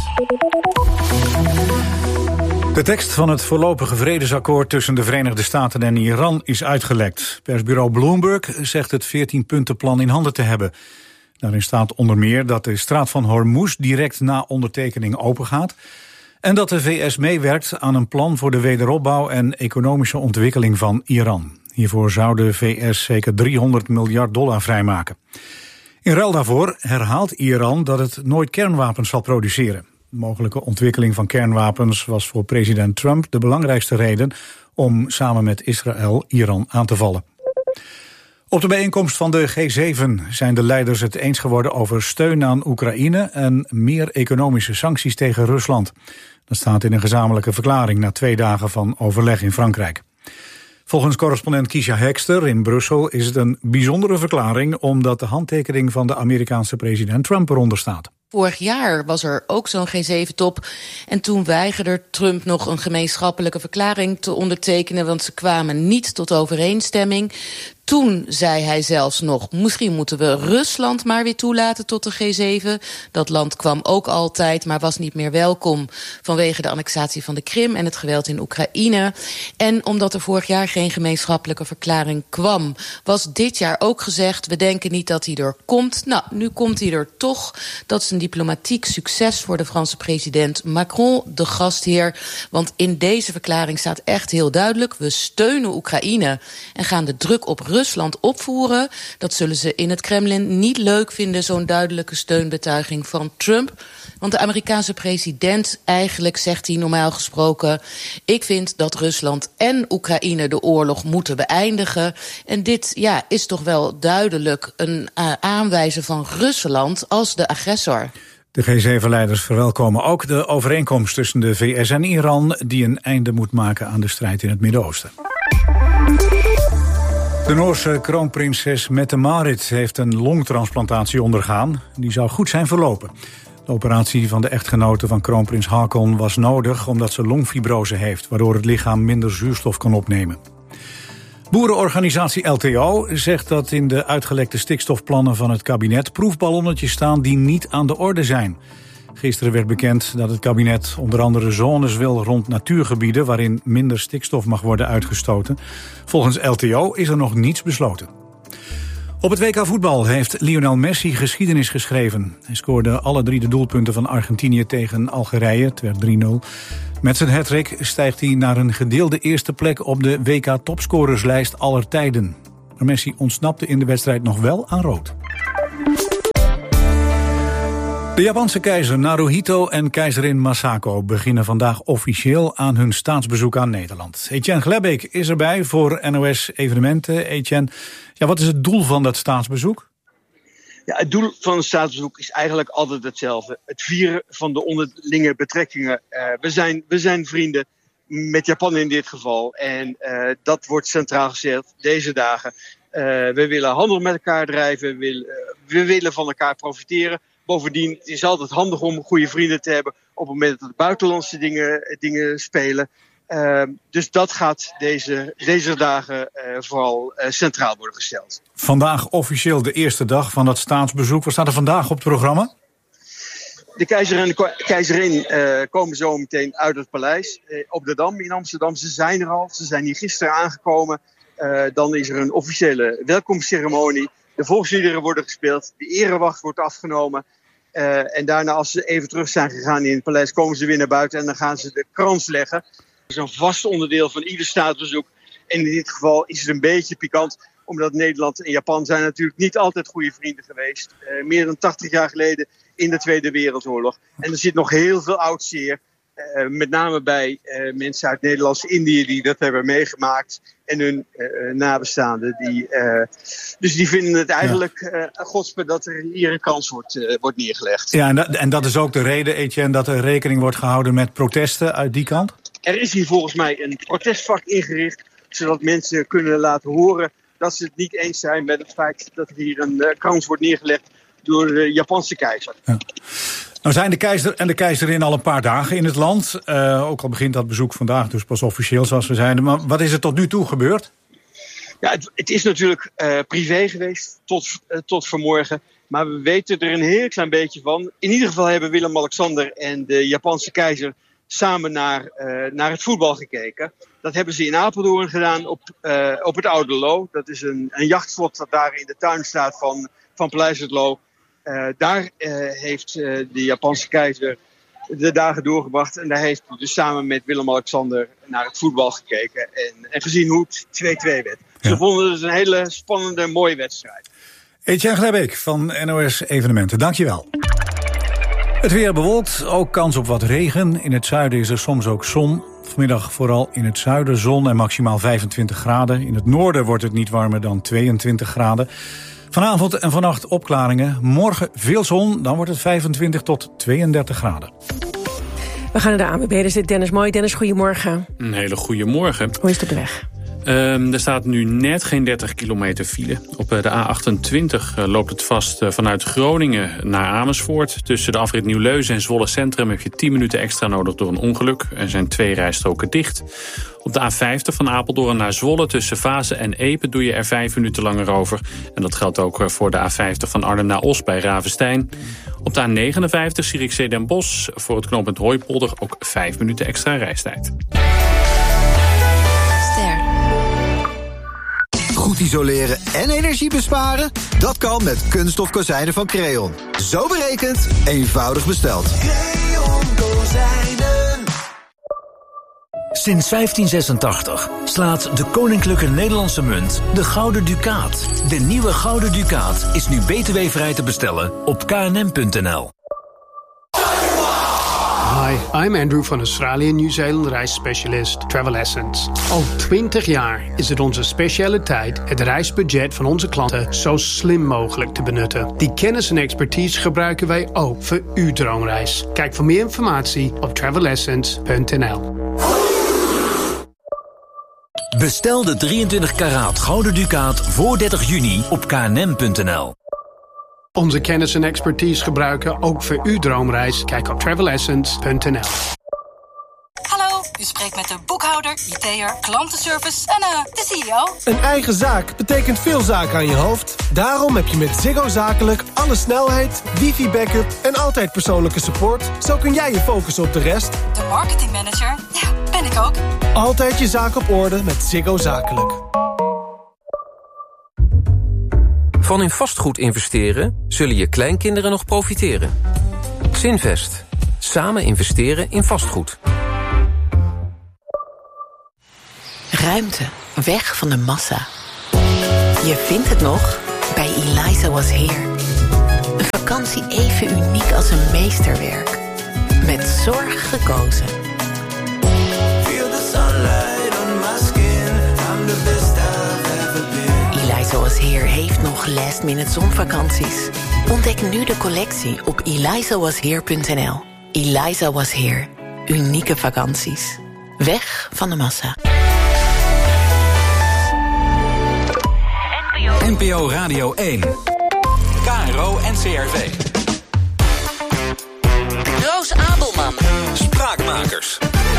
De tekst van het voorlopige vredesakkoord tussen de Verenigde Staten en Iran is uitgelekt. Persbureau Bloomberg zegt het veertien-puntenplan in handen te hebben. Daarin staat onder meer dat de straat van Hormuz direct na ondertekening opengaat en dat de V S meewerkt aan een plan voor de wederopbouw en economische ontwikkeling van Iran. Hiervoor zou de V S zeker driehonderd miljard dollar vrijmaken. In ruil daarvoor herhaalt Iran dat het nooit kernwapens zal produceren. De mogelijke ontwikkeling van kernwapens was voor president Trump de belangrijkste reden om samen met Israël Iran aan te vallen. Op de bijeenkomst van de G zeven zijn de leiders het eens geworden over steun aan Oekraïne en meer economische sancties tegen Rusland. Dat staat in een gezamenlijke verklaring na twee dagen van overleg in Frankrijk. Volgens correspondent Kiesja Hekster in Brussel is het een bijzondere verklaring omdat de handtekening van de Amerikaanse president Trump eronder staat. Vorig jaar was er ook zo'n G zeven top en toen weigerde Trump nog een gemeenschappelijke verklaring te ondertekenen, want ze kwamen niet tot overeenstemming. Toen zei hij zelfs nog, misschien moeten we Rusland maar weer toelaten tot de G zeven. Dat land kwam ook altijd, maar was niet meer welkom vanwege de annexatie van de Krim en het geweld in Oekraïne. En omdat er vorig jaar geen gemeenschappelijke verklaring kwam, was dit jaar ook gezegd, we denken niet dat hij er komt. Nou, nu komt hij er toch. Dat is een diplomatiek succes voor de Franse president Macron, de gastheer. Want in deze verklaring staat echt heel duidelijk, we steunen Oekraïne en gaan de druk op Rusland Rusland opvoeren. Dat zullen ze in het Kremlin niet leuk vinden, zo'n duidelijke steunbetuiging van Trump. Want de Amerikaanse president, eigenlijk zegt hij normaal gesproken, ik vind dat Rusland en Oekraïne de oorlog moeten beëindigen. En dit ja, is toch wel duidelijk een uh, aanwijzen van Rusland als de agressor. De G zeven-leiders verwelkomen ook de overeenkomst tussen de V S en Iran die een einde moet maken aan de strijd in het Midden-Oosten. De Noorse kroonprinses Mette-Marit heeft een longtransplantatie ondergaan. Die zou goed zijn verlopen. De operatie van de echtgenote van kroonprins Haakon was nodig omdat ze longfibrose heeft, waardoor het lichaam minder zuurstof kan opnemen. Boerenorganisatie L T O zegt dat in de uitgelekte stikstofplannen van het kabinet proefballonnetjes staan die niet aan de orde zijn. Gisteren werd bekend dat het kabinet onder andere zones wil rond natuurgebieden waarin minder stikstof mag worden uitgestoten. Volgens L T O is er nog niets besloten. Op het W K voetbal heeft Lionel Messi geschiedenis geschreven. Hij scoorde alle drie de doelpunten van Argentinië tegen Algerije, het werd drie nul. Met zijn hattrick stijgt hij naar een gedeelde eerste plek op de W K-topscorerslijst aller tijden. Maar Messi ontsnapte in de wedstrijd nog wel aan rood. De Japanse keizer Naruhito en keizerin Masako beginnen vandaag officieel aan hun staatsbezoek aan Nederland. Etienne Glebbeek is erbij voor N O S Evenementen. Etienne, ja, wat is het doel van dat staatsbezoek? Ja, het doel van een staatsbezoek is eigenlijk altijd hetzelfde. Het vieren van de onderlinge betrekkingen. Uh, we, zijn, we zijn vrienden, met Japan in dit geval. En uh, dat wordt centraal gezet deze dagen. Uh, we willen handel met elkaar drijven. We willen, uh, we willen van elkaar profiteren. Bovendien is het altijd handig om goede vrienden te hebben op het moment dat buitenlandse dingen, dingen spelen. Uh, dus dat gaat deze, deze dagen uh, vooral uh, centraal worden gesteld. Vandaag officieel de eerste dag van dat staatsbezoek. Wat staat er vandaag op het programma? De keizer en de keizerin uh, komen zo meteen uit het paleis uh, op de Dam in Amsterdam. Ze zijn er al, ze zijn hier gisteren aangekomen. Uh, dan is er een officiële welkomstceremonie. De volksliederen worden gespeeld, de erewacht wordt afgenomen. Uh, en daarna, als ze even terug zijn gegaan in het paleis, komen ze weer naar buiten en dan gaan ze de krans leggen. Dat is een vast onderdeel van ieder staatsbezoek. En in dit geval is het een beetje pikant, omdat Nederland en Japan zijn natuurlijk niet altijd goede vrienden geweest. Uh, meer dan tachtig jaar geleden in de Tweede Wereldoorlog. En er zit nog heel veel oud zeer. Uh, met name bij uh, mensen uit Nederlands-Indië die dat hebben meegemaakt. En hun uh, nabestaanden. Die, uh, dus die vinden het eigenlijk ja. uh, godspe dat er hier een kans wordt, uh, wordt neergelegd. Ja, en dat, en dat is ook de reden, Etienne, dat er rekening wordt gehouden met protesten uit die kant? Er is hier volgens mij een protestvak ingericht, zodat mensen kunnen laten horen dat ze het niet eens zijn met het feit dat er hier een uh, krans wordt neergelegd door de Japanse keizer. Ja. Nou zijn de keizer en de keizerin al een paar dagen in het land. Uh, ook al begint dat bezoek vandaag dus pas officieel zoals we zeiden. Maar wat is er tot nu toe gebeurd? Ja, het, het is natuurlijk uh, privé geweest tot, uh, tot vanmorgen. Maar we weten er een heel klein beetje van. In ieder geval hebben Willem-Alexander en de Japanse keizer samen naar, uh, naar het voetbal gekeken. Dat hebben ze in Apeldoorn gedaan op, uh, op het Oude Loo. Dat is een, een jachtvlot dat daar in de tuin staat van, van Paleis het Loo. Uh, daar uh, heeft uh, de Japanse keizer de dagen doorgebracht. En daar heeft hij dus samen met Willem-Alexander naar het voetbal gekeken. En, en gezien hoe het twee-twee werd. Ja. Ze vonden het een hele spannende, mooie wedstrijd. Etienne Glebbeek van N O S Evenementen, dankjewel. Het weer bewolkt, ook kans op wat regen. In het zuiden is er soms ook zon. Vanmiddag vooral in het zuiden zon en maximaal vijfentwintig graden. In het noorden wordt het niet warmer dan tweeëntwintig graden. Vanavond en vannacht opklaringen. Morgen veel zon, dan wordt het vijfentwintig tot tweeëndertig graden. We gaan naar de A N W B, dus dit Dennis Mooi. Dennis, goedemorgen. Een hele goede morgen. Hoe is het op de weg? Um, er staat nu net geen dertig kilometer file. Op de A achtentwintig uh, loopt het vast uh, vanuit Groningen naar Amersfoort. Tussen de afrit Nieuw-Leuzen en Zwolle Centrum heb je tien minuten extra nodig door een ongeluk. Er zijn twee rijstroken dicht. Op de A vijftig van Apeldoorn naar Zwolle tussen Vaassen en Epe doe je er vijf minuten langer over. En dat geldt ook voor de A vijftig van Arnhem naar Os bij Ravenstein. Op de A negenenvijftig Zierikzee Den Bosch voor het knooppunt Hooipolder ook vijf minuten extra reistijd. Goed isoleren en energie besparen? Dat kan met kunststof kozijnen van Creon. Zo berekend, eenvoudig besteld. Creon Kozijnen. Sinds vijftien zesentachtig slaat de Koninklijke Nederlandse Munt de Gouden Ducaat. De nieuwe Gouden Ducaat is nu B T W-vrij te bestellen op k n m punt n l. Hi, I'm Andrew van Australië Nieuw-Zeeland reisspecialist Travel Essence. Al twintig jaar is het onze specialiteit het reisbudget van onze klanten zo slim mogelijk te benutten. Die kennis en expertise gebruiken wij ook voor uw droomreis. Kijk voor meer informatie op travel essence punt n l. Bestel de drieëntwintig karaat Gouden Ducaat voor dertig juni op k n m punt n l. onze kennis en expertise gebruiken ook voor uw droomreis? Kijk op travel essence punt n l. Hallo, u spreekt met de boekhouder, I T'er, klantenservice en uh, de C E O. Een eigen zaak betekent veel zaken aan je hoofd. Daarom heb je met Ziggo Zakelijk alle snelheid, wifi-backup en altijd persoonlijke support. Zo kun jij je focussen op de rest. De marketingmanager, ja, ben ik ook. Altijd je zaak op orde met Ziggo Zakelijk. Van in vastgoed investeren zullen je kleinkinderen nog profiteren. Zinvest. Samen investeren in vastgoed. Ruimte. Weg van de massa. Je vindt het nog bij Eliza Was Here. Een vakantie even uniek als een meesterwerk. Met zorg gekozen. Feel the sunlight on my skin. I'm the best I've ever been. Eliza Was Here heeft nog last minute zonvakanties. Ontdek nu de collectie op eliza was here punt n l. Eliza Was Here. Unieke vakanties. Weg van de massa. N P O Radio één. K R O en C R V. Roos Abelman. Spraakmakers.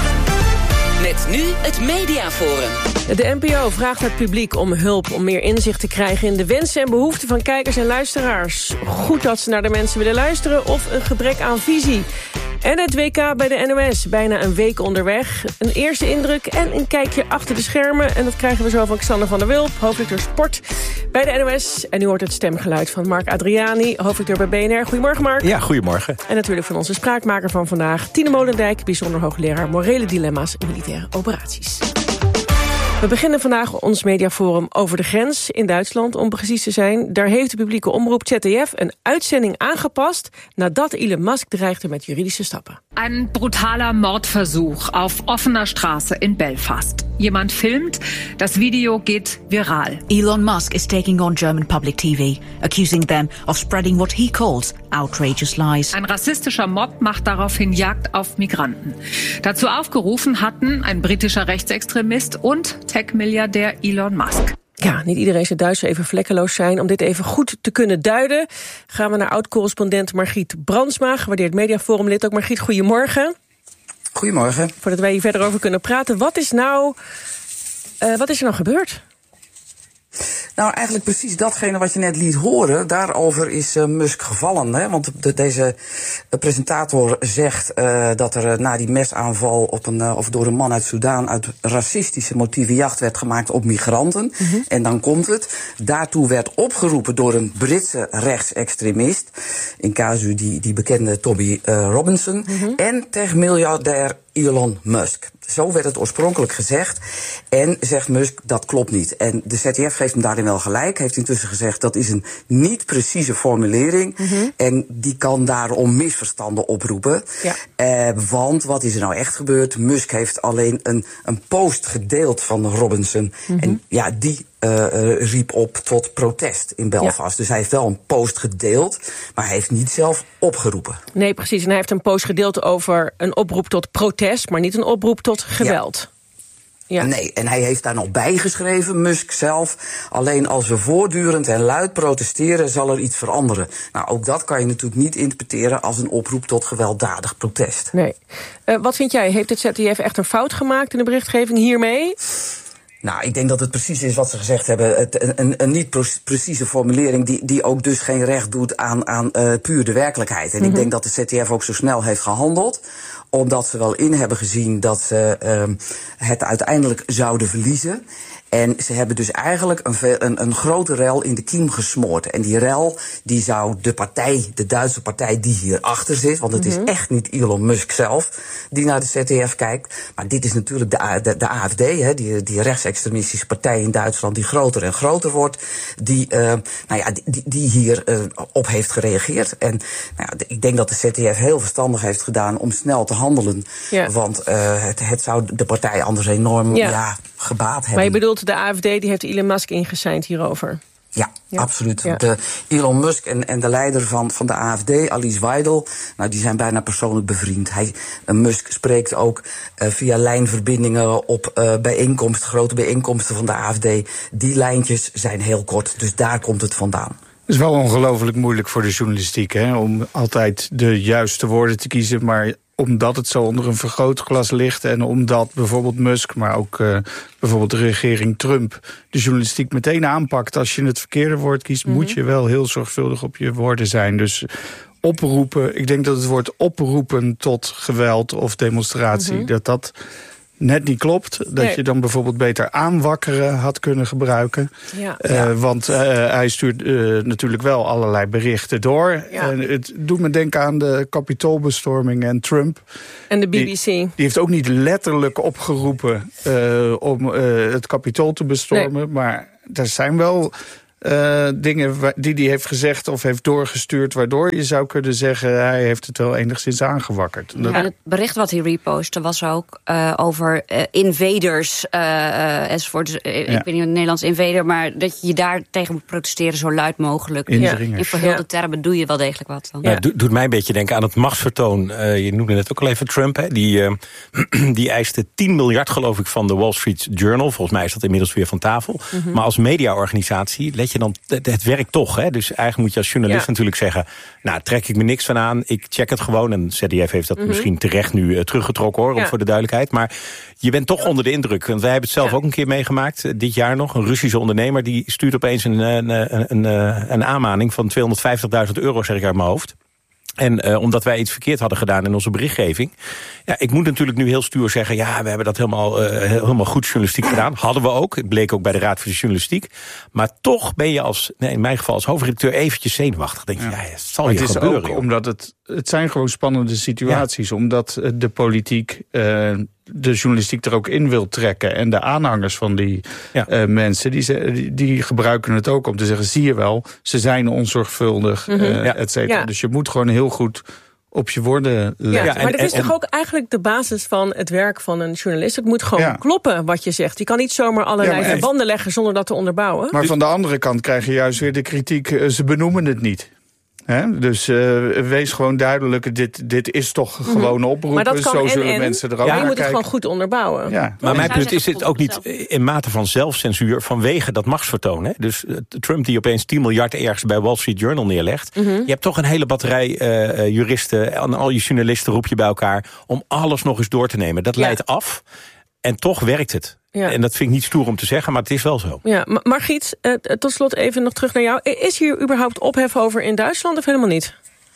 Met nu het Mediaforum. De N P O vraagt het publiek om hulp om meer inzicht te krijgen in de wensen en behoeften van kijkers en luisteraars. Goed dat ze naar de mensen willen luisteren of een gebrek aan visie. En het W K bij de N O S, bijna een week onderweg. Een eerste indruk en een kijkje achter de schermen. En dat krijgen we zo van Xander van der Wulp, hoofdredacteur Sport bij de N O S. En u hoort het stemgeluid van Mark Adriani, hoofdredacteur bij B N R. Goedemorgen, Mark. Ja, goedemorgen. En natuurlijk van onze spraakmaker van vandaag, Tine Molendijk, bijzonder hoogleraar morele dilemma's en militaire operaties. We beginnen vandaag ons mediaforum over de grens in Duitsland, om precies te zijn. Daar heeft de publieke omroep Z D F een uitzending aangepast nadat Elon Musk dreigde met juridische stappen. Ein brutaler Mordversuch auf offener Straße in Belfast. Jemand filmt, das Video geht viral. Elon Musk is taking on German public T V, accusing them of spreading what he calls outrageous lies. Ein rassistischer Mob macht daraufhin Jagd auf Migranten. Dazu aufgerufen hatten ein britischer Rechtsextremist und tech-miljardair Elon Musk. Ja, niet iedereen zou Duits even vlekkeloos zijn. Om dit even goed te kunnen duiden, gaan we naar oud-correspondent Margriet Brandsma, gewaardeerd mediaforumlid. Ook Margriet, goedemorgen. Goedemorgen. Voordat wij hier verder over kunnen praten, wat is nou, uh, wat is er nou gebeurd? Nou, eigenlijk precies datgene wat je net liet horen. Daarover is uh, Musk gevallen. Hè? Want de, deze uh, presentator zegt uh, dat er uh, na die mesaanval op een, uh, of door een man uit Soedan uit racistische motieven jacht werd gemaakt op migranten. Mm-hmm. En dan komt het. Daartoe werd opgeroepen door een Britse rechtsextremist. In casu die, die bekende Toby uh, Robinson. Mm-hmm. En tech-miljardair Elon Musk. Zo werd het oorspronkelijk gezegd. En zegt Musk, dat klopt niet. En de Z D F geeft hem daarin wel gelijk. Heeft intussen gezegd, dat is een niet precieze formulering. Mm-hmm. En die kan daarom misverstanden oproepen. Ja. Eh, want wat is er nou echt gebeurd? Musk heeft alleen een, een post gedeeld van Robinson. Mm-hmm. En ja, die Uh, riep op tot protest in Belfast. Ja. Dus hij heeft wel een post gedeeld, maar hij heeft niet zelf opgeroepen. Nee, precies. En hij heeft een post gedeeld over een oproep tot protest, maar niet een oproep tot geweld. Ja. Ja. Nee, en hij heeft daar nog bijgeschreven, Musk zelf. Alleen als we voortdurend en luid protesteren, zal er iets veranderen. Nou, ook dat kan je natuurlijk niet interpreteren als een oproep tot gewelddadig protest. Nee. Uh, wat vind jij? Heeft het Z D F echt een fout gemaakt in de berichtgeving hiermee? Nou, ik denk dat het precies is wat ze gezegd hebben. Het, een, een niet precieze formulering die, die ook dus geen recht doet aan, aan uh, puur de werkelijkheid. En mm-hmm. ik denk dat de Z D F ook zo snel heeft gehandeld, omdat ze wel in hebben gezien dat ze uh, het uiteindelijk zouden verliezen. En ze hebben dus eigenlijk een, een, een grote rel in de kiem gesmoord. En die rel die zou de partij, de Duitse partij die hierachter zit, want het mm-hmm. is echt niet Elon Musk zelf die naar de Z D F kijkt. Maar dit is natuurlijk de, de, de A F D, hè, die, die rechtsextremistische partij in Duitsland die groter en groter wordt. Die, uh, nou ja, die, die hier uh, op heeft gereageerd. En nou ja, ik denk dat de Z D F heel verstandig heeft gedaan om snel te handelen. Ja. Want uh, het, het zou de partij anders enorm ja. Ja, gebaat hebben. Maar je bedoelt, de A F D die heeft Elon Musk ingesigned hierover? Ja, ja, absoluut. Ja. De Elon Musk en, en de leider van, van de A F D, Alice Weidel, nou, die zijn bijna persoonlijk bevriend. Hij, uh, Musk spreekt ook uh, via lijnverbindingen op uh, bijeenkomsten, grote bijeenkomsten van de A F D. Die lijntjes zijn heel kort, dus daar komt het vandaan. Het is wel ongelooflijk moeilijk voor de journalistiek, hè, om altijd de juiste woorden te kiezen, maar omdat het zo onder een vergrootglas ligt en omdat bijvoorbeeld Musk, maar ook uh, bijvoorbeeld de regering Trump de journalistiek meteen aanpakt. Als je het verkeerde woord kiest, mm-hmm. moet je wel heel zorgvuldig op je woorden zijn. Dus oproepen, ik denk dat het woord oproepen tot geweld of demonstratie, mm-hmm. dat dat net niet klopt. Dat nee. je dan bijvoorbeeld beter aanwakkeren had kunnen gebruiken. Ja. Uh, ja. Want uh, hij stuurt uh, natuurlijk wel allerlei berichten door. Ja. En het doet me denken aan de Capitoolbestorming en Trump. En de B B C. Die, die heeft ook niet letterlijk opgeroepen uh, om uh, het Capitool te bestormen. Nee. Maar er zijn wel Uh, dingen die hij heeft gezegd of heeft doorgestuurd, waardoor je zou kunnen zeggen hij heeft het wel enigszins aangewakkerd. Ja, en het bericht wat hij repostte was ook uh, over uh, invaders uh, uh, enzovoort. Dus, uh, ja. Ik weet niet een Nederlands invader, maar dat je daar tegen moet protesteren zo luid mogelijk. Indringers. In verhulde ja. termen doe je wel degelijk wat dan. Ja, do, doet mij een beetje denken aan het machtsvertoon. Uh, je noemde net ook al even Trump. Hè? Die, uh, die eiste tien miljard geloof ik van de Wall Street Journal. Volgens mij is dat inmiddels weer van tafel. Mm-hmm. Maar als mediaorganisatie let je dan, het werkt toch. Hè? Dus eigenlijk moet je als journalist ja. natuurlijk zeggen, nou, trek ik me niks van aan, ik check het gewoon. En Z D F heeft dat mm-hmm. misschien terecht nu uh, teruggetrokken, hoor, ja. voor de duidelijkheid. Maar je bent toch onder de indruk. Want wij hebben het zelf ja. ook een keer meegemaakt, uh, dit jaar nog. Een Russische ondernemer, die stuurt opeens een, een, een, een, een aanmaning van tweehonderdvijftigduizend euro, zeg ik uit mijn hoofd. En uh, omdat wij iets verkeerd hadden gedaan in onze berichtgeving. Ja, ik moet natuurlijk nu heel stuur zeggen, ja, we hebben dat helemaal, uh, helemaal goed journalistiek gedaan. Hadden we ook. Het bleek ook bij de Raad voor de Journalistiek. Maar toch ben je als, nee, in mijn geval als hoofdredacteur eventjes zenuwachtig. Denk je, ja, ja het zal maar je het gebeuren. Het is ook omdat het, het zijn gewoon spannende situaties. Ja. Omdat de politiek uh, de journalistiek er ook in wil trekken. En de aanhangers van die ja. uh, mensen, die, die, die gebruiken het ook om te zeggen, zie je wel, ze zijn onzorgvuldig, mm-hmm. uh, ja. et cetera. Ja. Dus je moet gewoon heel goed op je woorden letten. Ja, maar dat is en, toch ook eigenlijk de basis van het werk van een journalist. Het moet gewoon ja. kloppen wat je zegt. Je kan niet zomaar allerlei ja, verbanden leggen zonder dat te onderbouwen. Maar van de andere kant krijg je juist weer de kritiek, uh, ze benoemen het niet. He, dus uh, wees gewoon duidelijk, dit, dit is toch gewoon oproepen. Maar dat kan zo en, zullen en, mensen er ook ja, naar je moet kijken. het gewoon goed onderbouwen. Ja. Maar mijn punt is het ook niet in mate van zelfcensuur vanwege dat machtsvertoon. Hè? Dus uh, Trump die opeens tien miljard ergens bij Wall Street Journal neerlegt. Mm-hmm. Je hebt toch een hele batterij uh, juristen en al je journalisten roep je bij elkaar om alles nog eens door te nemen. Dat ja. leidt af en toch werkt het. Ja. En dat vind ik niet stoer om te zeggen, maar het is wel zo. Ja, Margriet, uh, tot slot even nog terug naar jou. Is hier überhaupt ophef over in Duitsland of helemaal niet?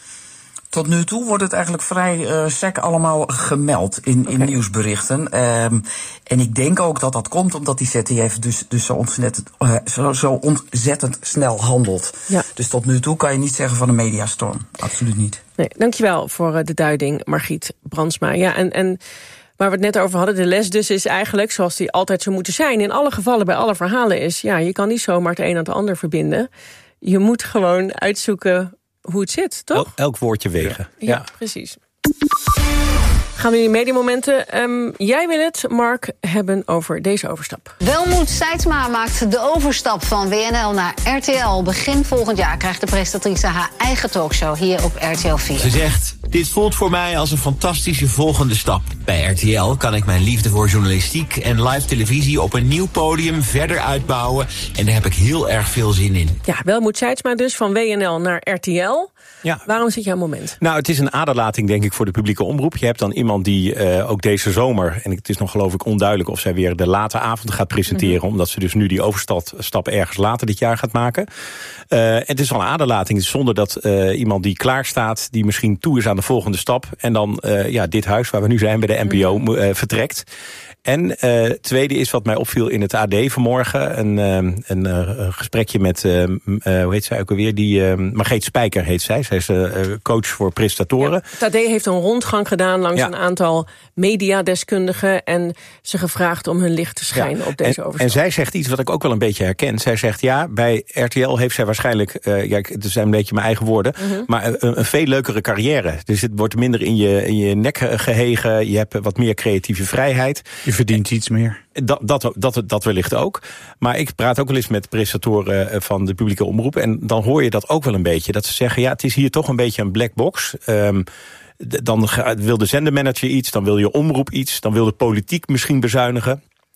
Tot nu toe wordt het eigenlijk vrij uh, sec allemaal gemeld in, okay. in nieuwsberichten. Um, en ik denk ook dat dat komt omdat die Z D F dus, dus zo, ontzettend, uh, zo, zo ontzettend snel handelt. Ja. Dus tot nu toe kan je niet zeggen van een mediastorm. Absoluut niet. Nee, dankjewel voor uh, de duiding, Margriet Brandsma. Ja, en... en waar we het net over hadden, de les dus is eigenlijk, zoals die altijd zou moeten zijn, in alle gevallen, bij alle verhalen is, ja, je kan niet zomaar het een aan het ander verbinden. Je moet gewoon uitzoeken hoe het zit, toch? Elk, elk woordje wegen. Ja, ja, precies. Gaan we in die mediamomenten. Um, jij wil het, Mark, hebben over deze overstap. Welmoed Seidsma maakt de overstap van W N L naar R T L. Begin volgend jaar krijgt de presentatrice haar eigen talkshow hier op R T L vier. Ze zegt, dit voelt voor mij als een fantastische volgende stap. Bij R T L kan ik mijn liefde voor journalistiek en live televisie op een nieuw podium verder uitbouwen. En daar heb ik heel erg veel zin in. Ja, Welmoed Seidsma dus, van W N L naar R T L. Ja. Waarom zit jouw moment? Nou, het is een aderlating, denk ik, voor de publieke omroep. Je hebt dan iemand die uh, ook deze zomer, en het is nog geloof ik onduidelijk of zij weer de late avond gaat presenteren, mm-hmm. omdat ze dus nu die overstap ergens later dit jaar gaat maken. Uh, het is wel een aderlating, zonder dat uh, iemand die klaar staat, die misschien toe is aan de volgende stap, en dan uh, ja, dit huis waar we nu zijn bij de N P O mm-hmm. uh, vertrekt. En uh, tweede is wat mij opviel in het A D vanmorgen. Een, uh, een uh, gesprekje met, uh, uh, hoe heet zij ook alweer? Die, uh, Margreet Spijker heet zij. Zij is uh, coach voor presentatoren. Ja, het A D heeft een rondgang gedaan langs ja. een aantal mediadeskundigen en ze gevraagd om hun licht te schijnen ja. op deze en, overstap. En zij zegt iets wat ik ook wel een beetje herken. Zij zegt ja, bij R T L heeft zij waarschijnlijk, uh, ja, het zijn een beetje mijn eigen woorden, mm-hmm. maar een, een veel leukere carrière. Dus het wordt minder in je, in je nek gehegen. Je hebt wat meer creatieve vrijheid. Je verdient iets meer. Dat, dat, dat, dat wellicht ook. Maar ik praat ook wel eens met presentatoren van de publieke omroep. En dan hoor je dat ook wel een beetje. Dat ze zeggen, ja, het is hier toch een beetje een black box. Um, dan wil de zendermanager iets, dan wil je omroep iets, dan wil de politiek misschien bezuinigen.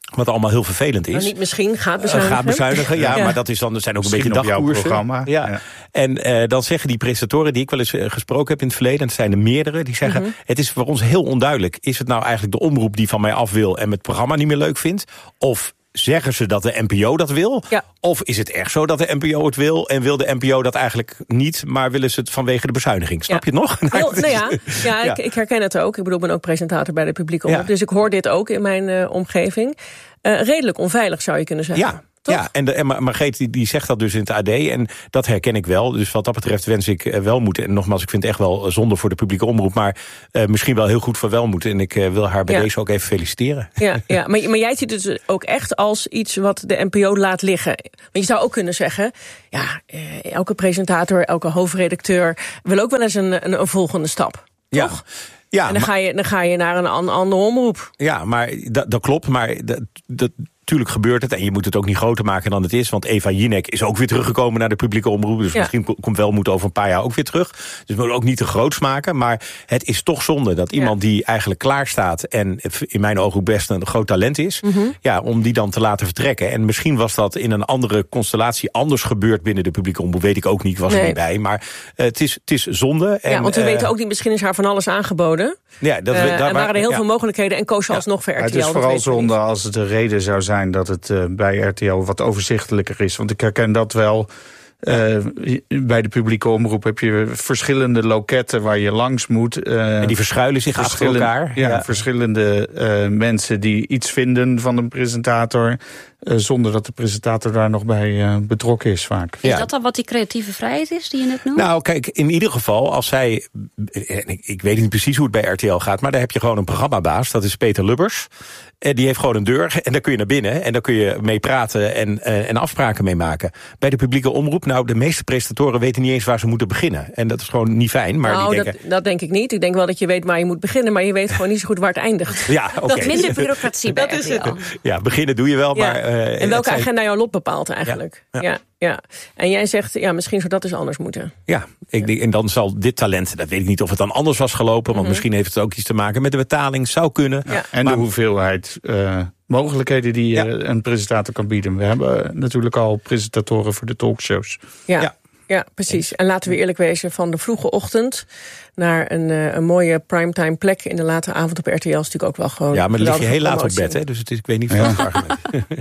Wat allemaal heel vervelend is. Nou, niet misschien, gaat bezuinigen. Uh, gaat bezuinigen, ja, ja. maar dat is dan, dat zijn ook misschien een beetje dagkoersen. programma. Ja. Ja. En uh, dan zeggen die presentatoren die ik wel eens uh, gesproken heb in het verleden, en het zijn er meerdere, die zeggen, mm-hmm. het is voor ons heel onduidelijk. Is het nou eigenlijk de omroep die van mij af wil en het programma niet meer leuk vindt? Of zeggen ze dat de N P O dat wil? Ja. Of is het echt zo dat de N P O het wil en wil de N P O dat eigenlijk niet, maar willen ze het vanwege de bezuiniging? Snap ja. je het nog? Heel, nou ja, ja, ja. Ik, ik herken het ook. Ik bedoel, ik ben ook presentator bij de publieke omroep. Ja. Dus ik hoor dit ook in mijn uh, omgeving. Uh, redelijk onveilig zou je kunnen zeggen. Ja. Toch? Ja, en, de, en Margreet die, die zegt dat dus in het A D en dat herken ik wel. Dus wat dat betreft wens ik uh, welmoed. En nogmaals, ik vind het echt wel zonde voor de publieke omroep, maar uh, misschien wel heel goed voor welmoed. En ik uh, wil haar bij ja. deze ook even feliciteren. Ja, ja. Maar, maar jij ziet het dus ook echt als iets wat de N P O laat liggen. Want je zou ook kunnen zeggen, ja, uh, elke presentator, elke hoofdredacteur wil ook wel eens een, een, een volgende stap. Ja. Toch? Ja, en dan, maar, ga je, dan ga je naar een an, andere omroep. Ja, maar dat, dat klopt. Maar dat, dat, natuurlijk gebeurt het. En je moet het ook niet groter maken dan het is. Want Eva Jinek is ook weer teruggekomen naar de publieke omroep. Dus ja. misschien komt Welmoed over een paar jaar ook weer terug. Dus we moeten ook niet te groots maken. Maar het is toch zonde dat iemand ja. die eigenlijk klaar staat en in mijn ogen ook best een groot talent is, mm-hmm. ja, om die dan te laten vertrekken. En misschien was dat in een andere constellatie anders gebeurd binnen de publieke omroep. Weet ik ook niet, ik was nee. er niet bij. Maar uh, het, is, het is zonde. En, ja, want we uh, weten ook niet, misschien is haar van alles aangeboden. Ja, dat, uh, daar, en waren er heel ja. veel mogelijkheden en koos ze ja. alsnog voor R T L. Het is vooral zonde als het de reden zou zijn dat het uh, bij R T L wat overzichtelijker is. Want ik herken dat wel. Uh, bij de publieke omroep heb je verschillende loketten waar je langs moet. Uh, en die verschuilen zich achter elkaar. Ja, ja. verschillende uh, mensen die iets vinden van een presentator, uh, zonder dat de presentator daar nog bij uh, betrokken is vaak. Is ja. dat dan wat die creatieve vrijheid is die je net noemt? Nou, kijk, in ieder geval, als zij, ik, ik weet niet precies hoe het bij R T L gaat, maar daar heb je gewoon een programmabaas, dat is Peter Lubbers. En die heeft gewoon een deur en daar kun je naar binnen en daar kun je mee praten en, uh, en afspraken mee maken. Bij de publieke omroep, nou, de meeste presentatoren weten niet eens waar ze moeten beginnen. En dat is gewoon niet fijn. Maar nou, die denken, dat, dat denk ik niet. Ik denk wel dat je weet waar je moet beginnen, maar je weet gewoon niet zo goed waar het eindigt. Ja, oké. Okay. Minder bureaucratie bij dat R T L. is het. Ja, beginnen doe je wel, ja. maar... Uh, en welke zijn... agenda jouw lot bepaalt eigenlijk. Ja, ja. ja. Ja, en jij zegt, ja, misschien zou dat dus anders moeten. Ja, ik denk, en dan zal dit talent, dat weet ik niet of het dan anders was gelopen, want mm-hmm. misschien heeft het ook iets te maken met de betaling, zou kunnen. Ja. En maar, de hoeveelheid uh, mogelijkheden die ja. uh, een presentator kan bieden. We hebben natuurlijk al presentatoren voor de talkshows. Ja. ja. Ja, precies. En laten we eerlijk wezen, van de vroege ochtend naar een, uh, een mooie primetime plek in de late avond op R T L is natuurlijk ook wel gewoon... Ja, maar dan lig je heel laat op bed, hè? Dus het is, ik weet niet van ja. het argument.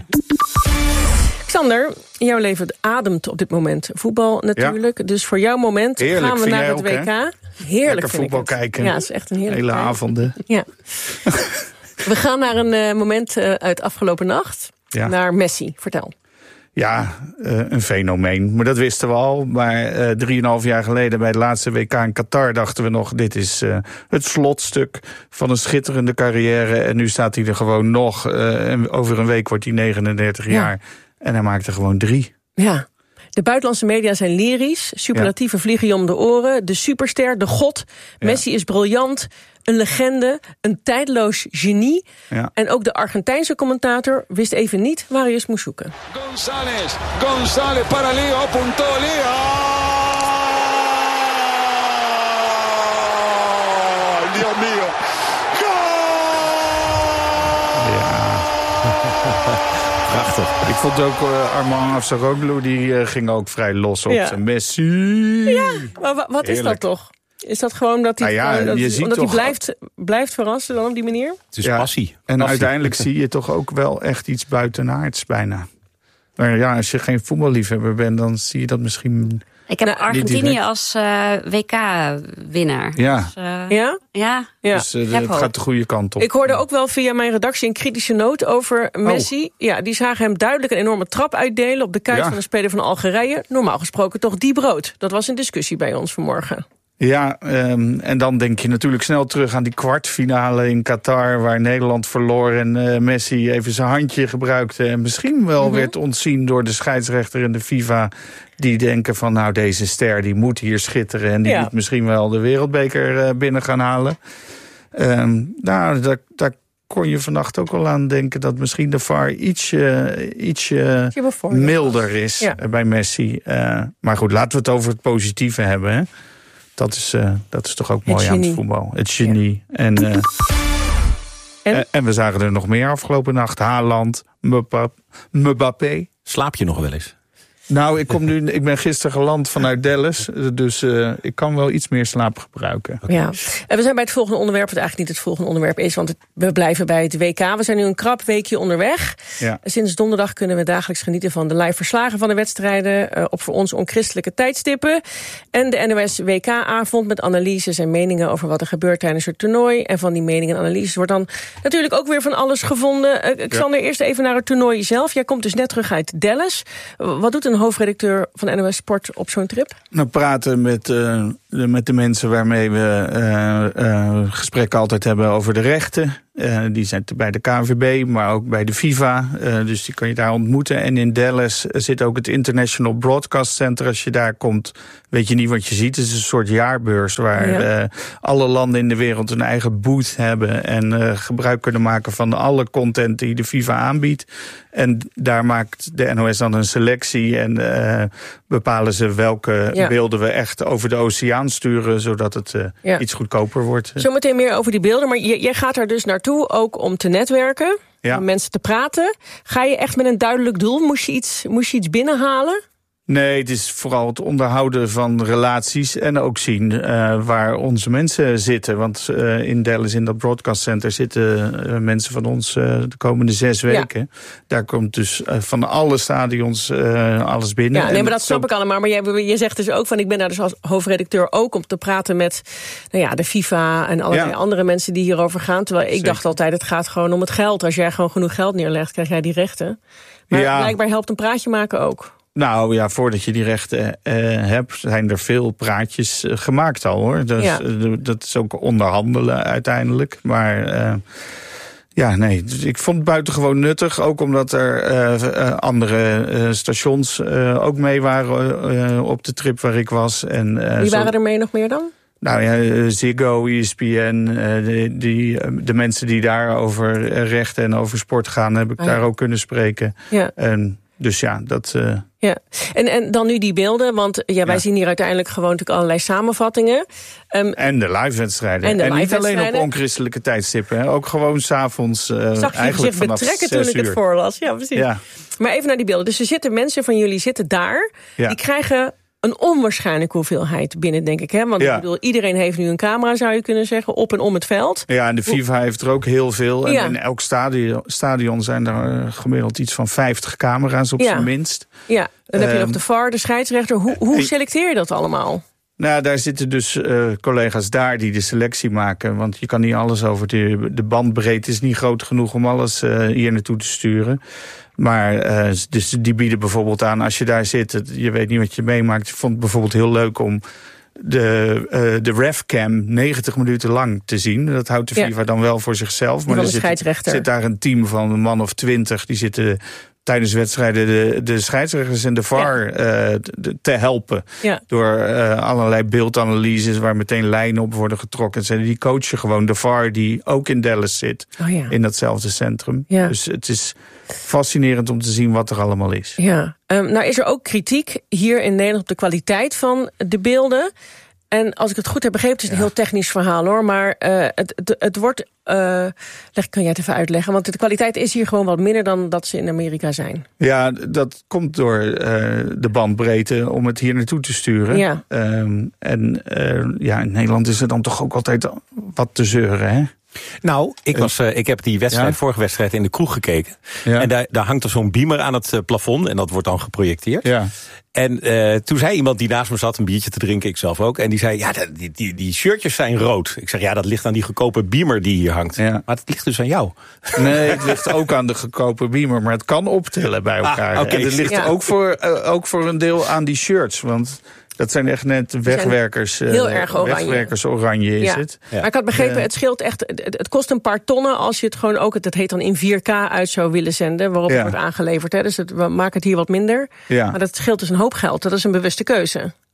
Xander, jouw leven ademt op dit moment voetbal natuurlijk. Ja. Dus voor jouw moment heerlijk, gaan we naar het ook, W K. Hè? Heerlijk Lekker voetbal kijken. Ja, het is echt een heerlijke hele tijd. avonden. Ja. We gaan naar een uh, moment uh, uit afgelopen nacht. Ja. Naar Messi. Vertel. Ja, uh, een fenomeen. Maar dat wisten we al. Maar uh, drieënhalf jaar geleden bij het laatste W K in Qatar dachten we nog, dit is uh, het slotstuk van een schitterende carrière. En nu staat hij er gewoon nog. Uh, en over een week wordt hij negenendertig ja. jaar. En hij maakt er gewoon drie. Ja. De buitenlandse media zijn lyrisch. Superlatieven ja. vliegen je om de oren. De superster, de god. Ja. Messi is briljant. Een legende. Een tijdloos genie. Ja. En ook de Argentijnse commentator wist even niet waar hij eens moest zoeken. González. González para Leo. Apuntó Leo. Dios mío. Prachtig. Ik vond ook uh, Armand Afsaroglu, die uh, ging ook vrij los op ja. zijn Messi. Ja, maar wat Heerlijk. Is dat toch? Is dat gewoon dat hij, nou ja, dat, je omdat hij blijft, blijft verrassen dan op die manier? Het is ja, passie. En passie. Uiteindelijk zie je toch ook wel echt iets buitenaards bijna. Maar ja, als je geen voetballiefhebber bent, dan zie je dat misschien... Ik heb Argentinië als uh, W K-winnaar. Ja. Dus, uh, ja? Ja. ja. Dus uh, het gaat de goede kant op. Ik hoorde ook wel via mijn redactie een kritische noot over Messi. Oh. Ja, die zagen hem duidelijk een enorme trap uitdelen op de kuit ja. van de speler van Algerije. Normaal gesproken toch die brood. Dat was een discussie bij ons vanmorgen. Ja, um, en dan denk je natuurlijk snel terug aan die kwartfinale in Qatar, waar Nederland verloor en uh, Messi even zijn handje gebruikte en misschien wel mm-hmm. werd ontzien door de scheidsrechter en de FIFA, die denken van nou, deze ster die moet hier schitteren en die ja. moet misschien wel de wereldbeker uh, binnen gaan halen. Um, nou, daar, daar kon je vannacht ook al aan denken dat misschien de V A R ietsje, ietsje milder is ja. bij Messi. Uh, maar goed, laten we het over het positieve hebben, hè. Dat is, uh, dat is toch ook mooi aan het voetbal. Het genie. Ja. En, uh... En? en we zagen er nog meer afgelopen nacht. Haaland, Mbappé. Slaap je nog wel eens? Nou, ik, kom nu, ik ben gisteren geland vanuit Dallas. Dus uh, ik kan wel iets meer slaap gebruiken. Okay. Ja. En we zijn bij het volgende onderwerp, wat eigenlijk niet het volgende onderwerp is. Want het, we blijven bij het W K. We zijn nu een krap weekje onderweg. Ja. Sinds donderdag kunnen we dagelijks genieten van de live verslagen van de wedstrijden. Uh, op voor ons onchristelijke tijdstippen. En de N O S W K-avond met analyses en meningen over wat er gebeurt tijdens het toernooi. En van die meningen en analyses wordt dan natuurlijk ook weer van alles gevonden. Uh, Xander, ja. eerst even naar het toernooi zelf. Jij komt dus net terug uit Dallas. Uh, wat doet een hoofdredacteur van N O S Sport op zo'n trip? Nou, praten met, uh, de, met de mensen waarmee we uh, uh, gesprekken altijd hebben over de rechten. Uh, die zitten bij de K N V B, maar ook bij de FIFA. Uh, dus die kan je daar ontmoeten. En in Dallas zit ook het International Broadcast Center. Als je daar komt, weet je niet wat je ziet. Het is een soort jaarbeurs waar ja. uh, alle landen in de wereld een eigen booth hebben. En uh, gebruik kunnen maken van alle content die de FIFA aanbiedt. En daar maakt de N O S dan een selectie. En uh, bepalen ze welke ja. beelden we echt over de oceaan sturen. Zodat het uh, ja. iets goedkoper wordt. Zometeen meer over die beelden. Maar jij gaat daar dus naartoe. Ook om te netwerken, ja. om mensen te praten. Ga je echt met een duidelijk doel? Moest je iets, moest je iets binnenhalen? Nee, het is vooral het onderhouden van relaties en ook zien uh, waar onze mensen zitten. Want uh, in Dallas, in dat broadcast center, zitten uh, mensen van ons uh, de komende zes weken. Ja. Daar komt dus uh, van alle stadions uh, alles binnen. Ja, nee, maar dat snap ik allemaal. Maar je, je zegt dus ook van, ik ben daar dus als hoofdredacteur ook om te praten met nou ja, de FIFA en allerlei ja. andere mensen die hierover gaan. Terwijl ik Zeker. dacht altijd, het gaat gewoon om het geld. Als jij gewoon genoeg geld neerlegt, krijg jij die rechten. Maar ja. blijkbaar helpt een praatje maken ook. Nou ja, voordat je die rechten uh, hebt, zijn er veel praatjes uh, gemaakt al, hoor. Dus, ja. uh, dat is ook onderhandelen uiteindelijk. Maar uh, ja, nee, dus ik vond het buitengewoon nuttig. Ook omdat er uh, uh, andere uh, stations uh, ook mee waren uh, op de trip waar ik was. En, uh, Wie waren zo... er mee nog meer dan? Nou ja, Ziggo, E S P N, uh, die, die, de mensen die daar over rechten en over sport gaan, heb ik ah, daar ja. ook kunnen spreken. Ja. En, dus ja, dat... Uh... Ja, en, en dan nu die beelden, want ja, wij ja. zien hier uiteindelijk gewoon natuurlijk allerlei samenvattingen. Um, en de live-wedstrijden. En, de en live niet alleen op onchristelijke tijdstippen, hè. Ook gewoon s'avonds uh, Zag je eigenlijk zich betrekken toen ik uur. het voorlas. Ja, precies. Ja. Maar even naar die beelden. Dus er zitten mensen van jullie zitten daar, ja. die krijgen een onwaarschijnlijke hoeveelheid binnen, denk ik. Hè? Want ja. ik bedoel, iedereen heeft nu een camera, zou je kunnen zeggen, op en om het veld. Ja, en de FIFA heeft er ook heel veel. En ja. in elk stadion, stadion zijn er gemiddeld iets van vijftig camera's op ja. zijn minst. Ja, dan heb je um, nog de V A R, de scheidsrechter. Hoe, hoe selecteer je dat allemaal? Nou, daar zitten dus uh, collega's daar die de selectie maken. Want je kan niet alles over de, de bandbreedte is niet groot genoeg om alles uh, hier naartoe te sturen. Maar uh, dus die bieden bijvoorbeeld aan, als je daar zit, je weet niet wat je meemaakt. Ik vond het bijvoorbeeld heel leuk om de, uh, de refcam negentig minuten lang te zien. Dat houdt de FIFA ja. dan wel voor zichzelf. Maar er zit, zit daar een team van een man of twintig, die zitten tijdens wedstrijden de, de scheidsrechters en de V A R ja. uh, te helpen. Ja. Door uh, allerlei beeldanalyses waar meteen lijnen op worden getrokken. En die coachen gewoon de V A R die ook in Dallas zit. Oh ja. In datzelfde centrum. Ja. Dus het is fascinerend om te zien wat er allemaal is. Ja. Um, nou is er ook kritiek hier in Nederland op de kwaliteit van de beelden. En als ik het goed heb begrepen, het is een ja. heel technisch verhaal, hoor. Maar uh, het, het, het wordt... Uh, leg, kun jij het even uitleggen? Want de kwaliteit is hier gewoon wat minder dan dat ze in Amerika zijn. Ja, dat komt door uh, de bandbreedte om het hier naartoe te sturen. Ja. Um, en uh, ja, in Nederland is er dan toch ook altijd wat te zeuren, hè? Nou, ik, was, uh, ik heb die wedstrijd, ja? vorige wedstrijd in de kroeg gekeken. Ja. En daar, daar hangt er zo'n beamer aan het uh, plafond. En dat wordt dan geprojecteerd. Ja. En uh, toen zei iemand die naast me zat een biertje te drinken, ik zelf ook. En die zei, ja, die, die, die shirtjes zijn rood. Ik zeg, ja, dat ligt aan die goedkope beamer die hier hangt. Ja. Maar het ligt dus aan jou. Nee, het ligt ook aan de goedkope beamer. Maar het kan optellen bij elkaar. Ah, okay. En het ligt ja. ook, voor, uh, ook voor een deel aan die shirts. Want dat zijn echt net wegwerkers. Heel uh, erg oranje. Wegwerkers oranje is ja. het. Ja. Maar ik had begrepen, het scheelt echt. Het, het kost een paar tonnen als je het gewoon ook, het heet dan in vier K uit zou willen zenden. Waarop ja. het wordt aangeleverd. Hè. Dus het, we maken het hier wat minder. Ja. Maar dat scheelt dus een hoop geld. Dat is een bewuste keuze.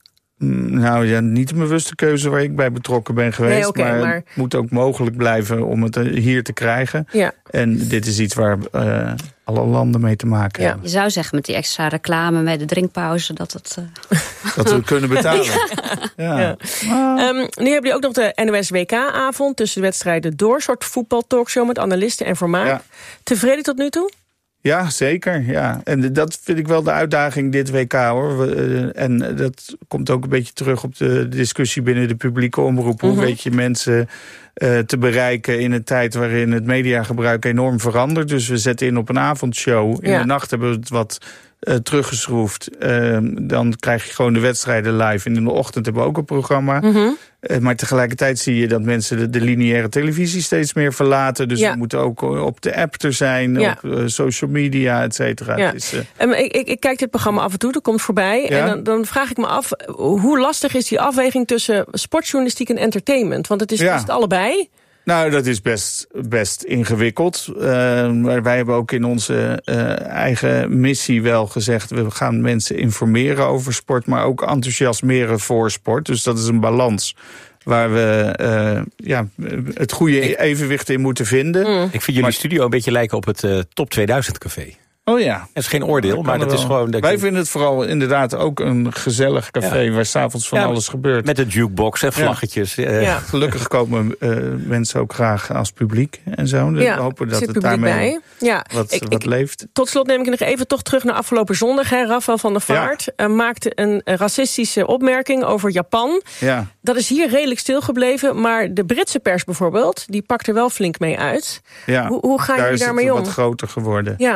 Nou ja, niet een bewuste keuze waar ik bij betrokken ben geweest. Nee, okay, maar, maar het moet ook mogelijk blijven om het hier te krijgen. Ja. En dit is iets waar uh, alle landen mee te maken ja. hebben. Je zou zeggen met die extra reclame, met de drinkpauze, dat het... Uh... Dat we kunnen betalen. ja. Ja. Ja. Um, nu hebben jullie ook nog de N O S W K-avond tussen de wedstrijden door. Een soort voetbaltalkshow met analisten en vermaak. Ja. Tevreden tot nu toe? Ja, zeker. Ja. En dat vind ik wel de uitdaging dit W K, hoor. En dat komt ook een beetje terug op de discussie binnen de publieke omroep. Hoe mm-hmm. weet je mensen uh, te bereiken in een tijd waarin het mediagebruik enorm verandert. Dus we zetten in op een avondshow. In ja. de nacht hebben we het wat uh, teruggeschroefd. Uh, dan krijg je gewoon de wedstrijden live. En in de ochtend hebben we ook een programma. Mm-hmm. Uh, maar tegelijkertijd zie je dat mensen de, de lineaire televisie steeds meer verlaten. Dus ja. we moeten ook op de app er zijn, ja. op uh, social media, et cetera. Ja. Dus, uh... um, ik, ik, ik kijk dit programma af en toe, dat komt voorbij. Ja? En dan, dan vraag ik me af, hoe lastig is die afweging tussen sportjournalistiek en entertainment? Want het is, ja. is het allebei. Nou, dat is best, best ingewikkeld. Uh, maar wij hebben ook in onze uh, eigen missie wel gezegd, we gaan mensen informeren over sport, maar ook enthousiasmeren voor sport. Dus dat is een balans waar we uh, ja, het goede evenwicht in moeten vinden. Mm. Ik vind jullie maar... studio een beetje lijken op het uh, Top tweeduizend café. Oh ja. Het is geen oordeel, dat maar dat wel. Is gewoon... Dat Wij je... vinden het vooral inderdaad ook een gezellig café, ja. waar 's avonds van ja, alles gebeurt. Met een jukebox en vlaggetjes. Ja. Ja. Gelukkig komen uh, mensen ook graag als publiek en zo. Dus ja, we hopen dat het daarmee ja. wat, ik, wat ik, leeft. Tot slot neem ik nog even toch terug naar afgelopen zondag. Hè. Rafael van der Vaart ja. uh, maakte een racistische opmerking over Japan. Ja. Dat is hier redelijk stilgebleven, maar de Britse pers bijvoorbeeld, die pakt er wel flink mee uit. Ja. Hoe, hoe gaan jullie daarmee om? Daar is het wat groter geworden. Ja.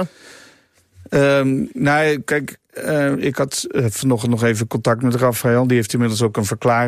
Um, nou, kijk, uh, ik had uh, vanochtend nog even contact met Rafael. Die heeft inmiddels ook een verklaring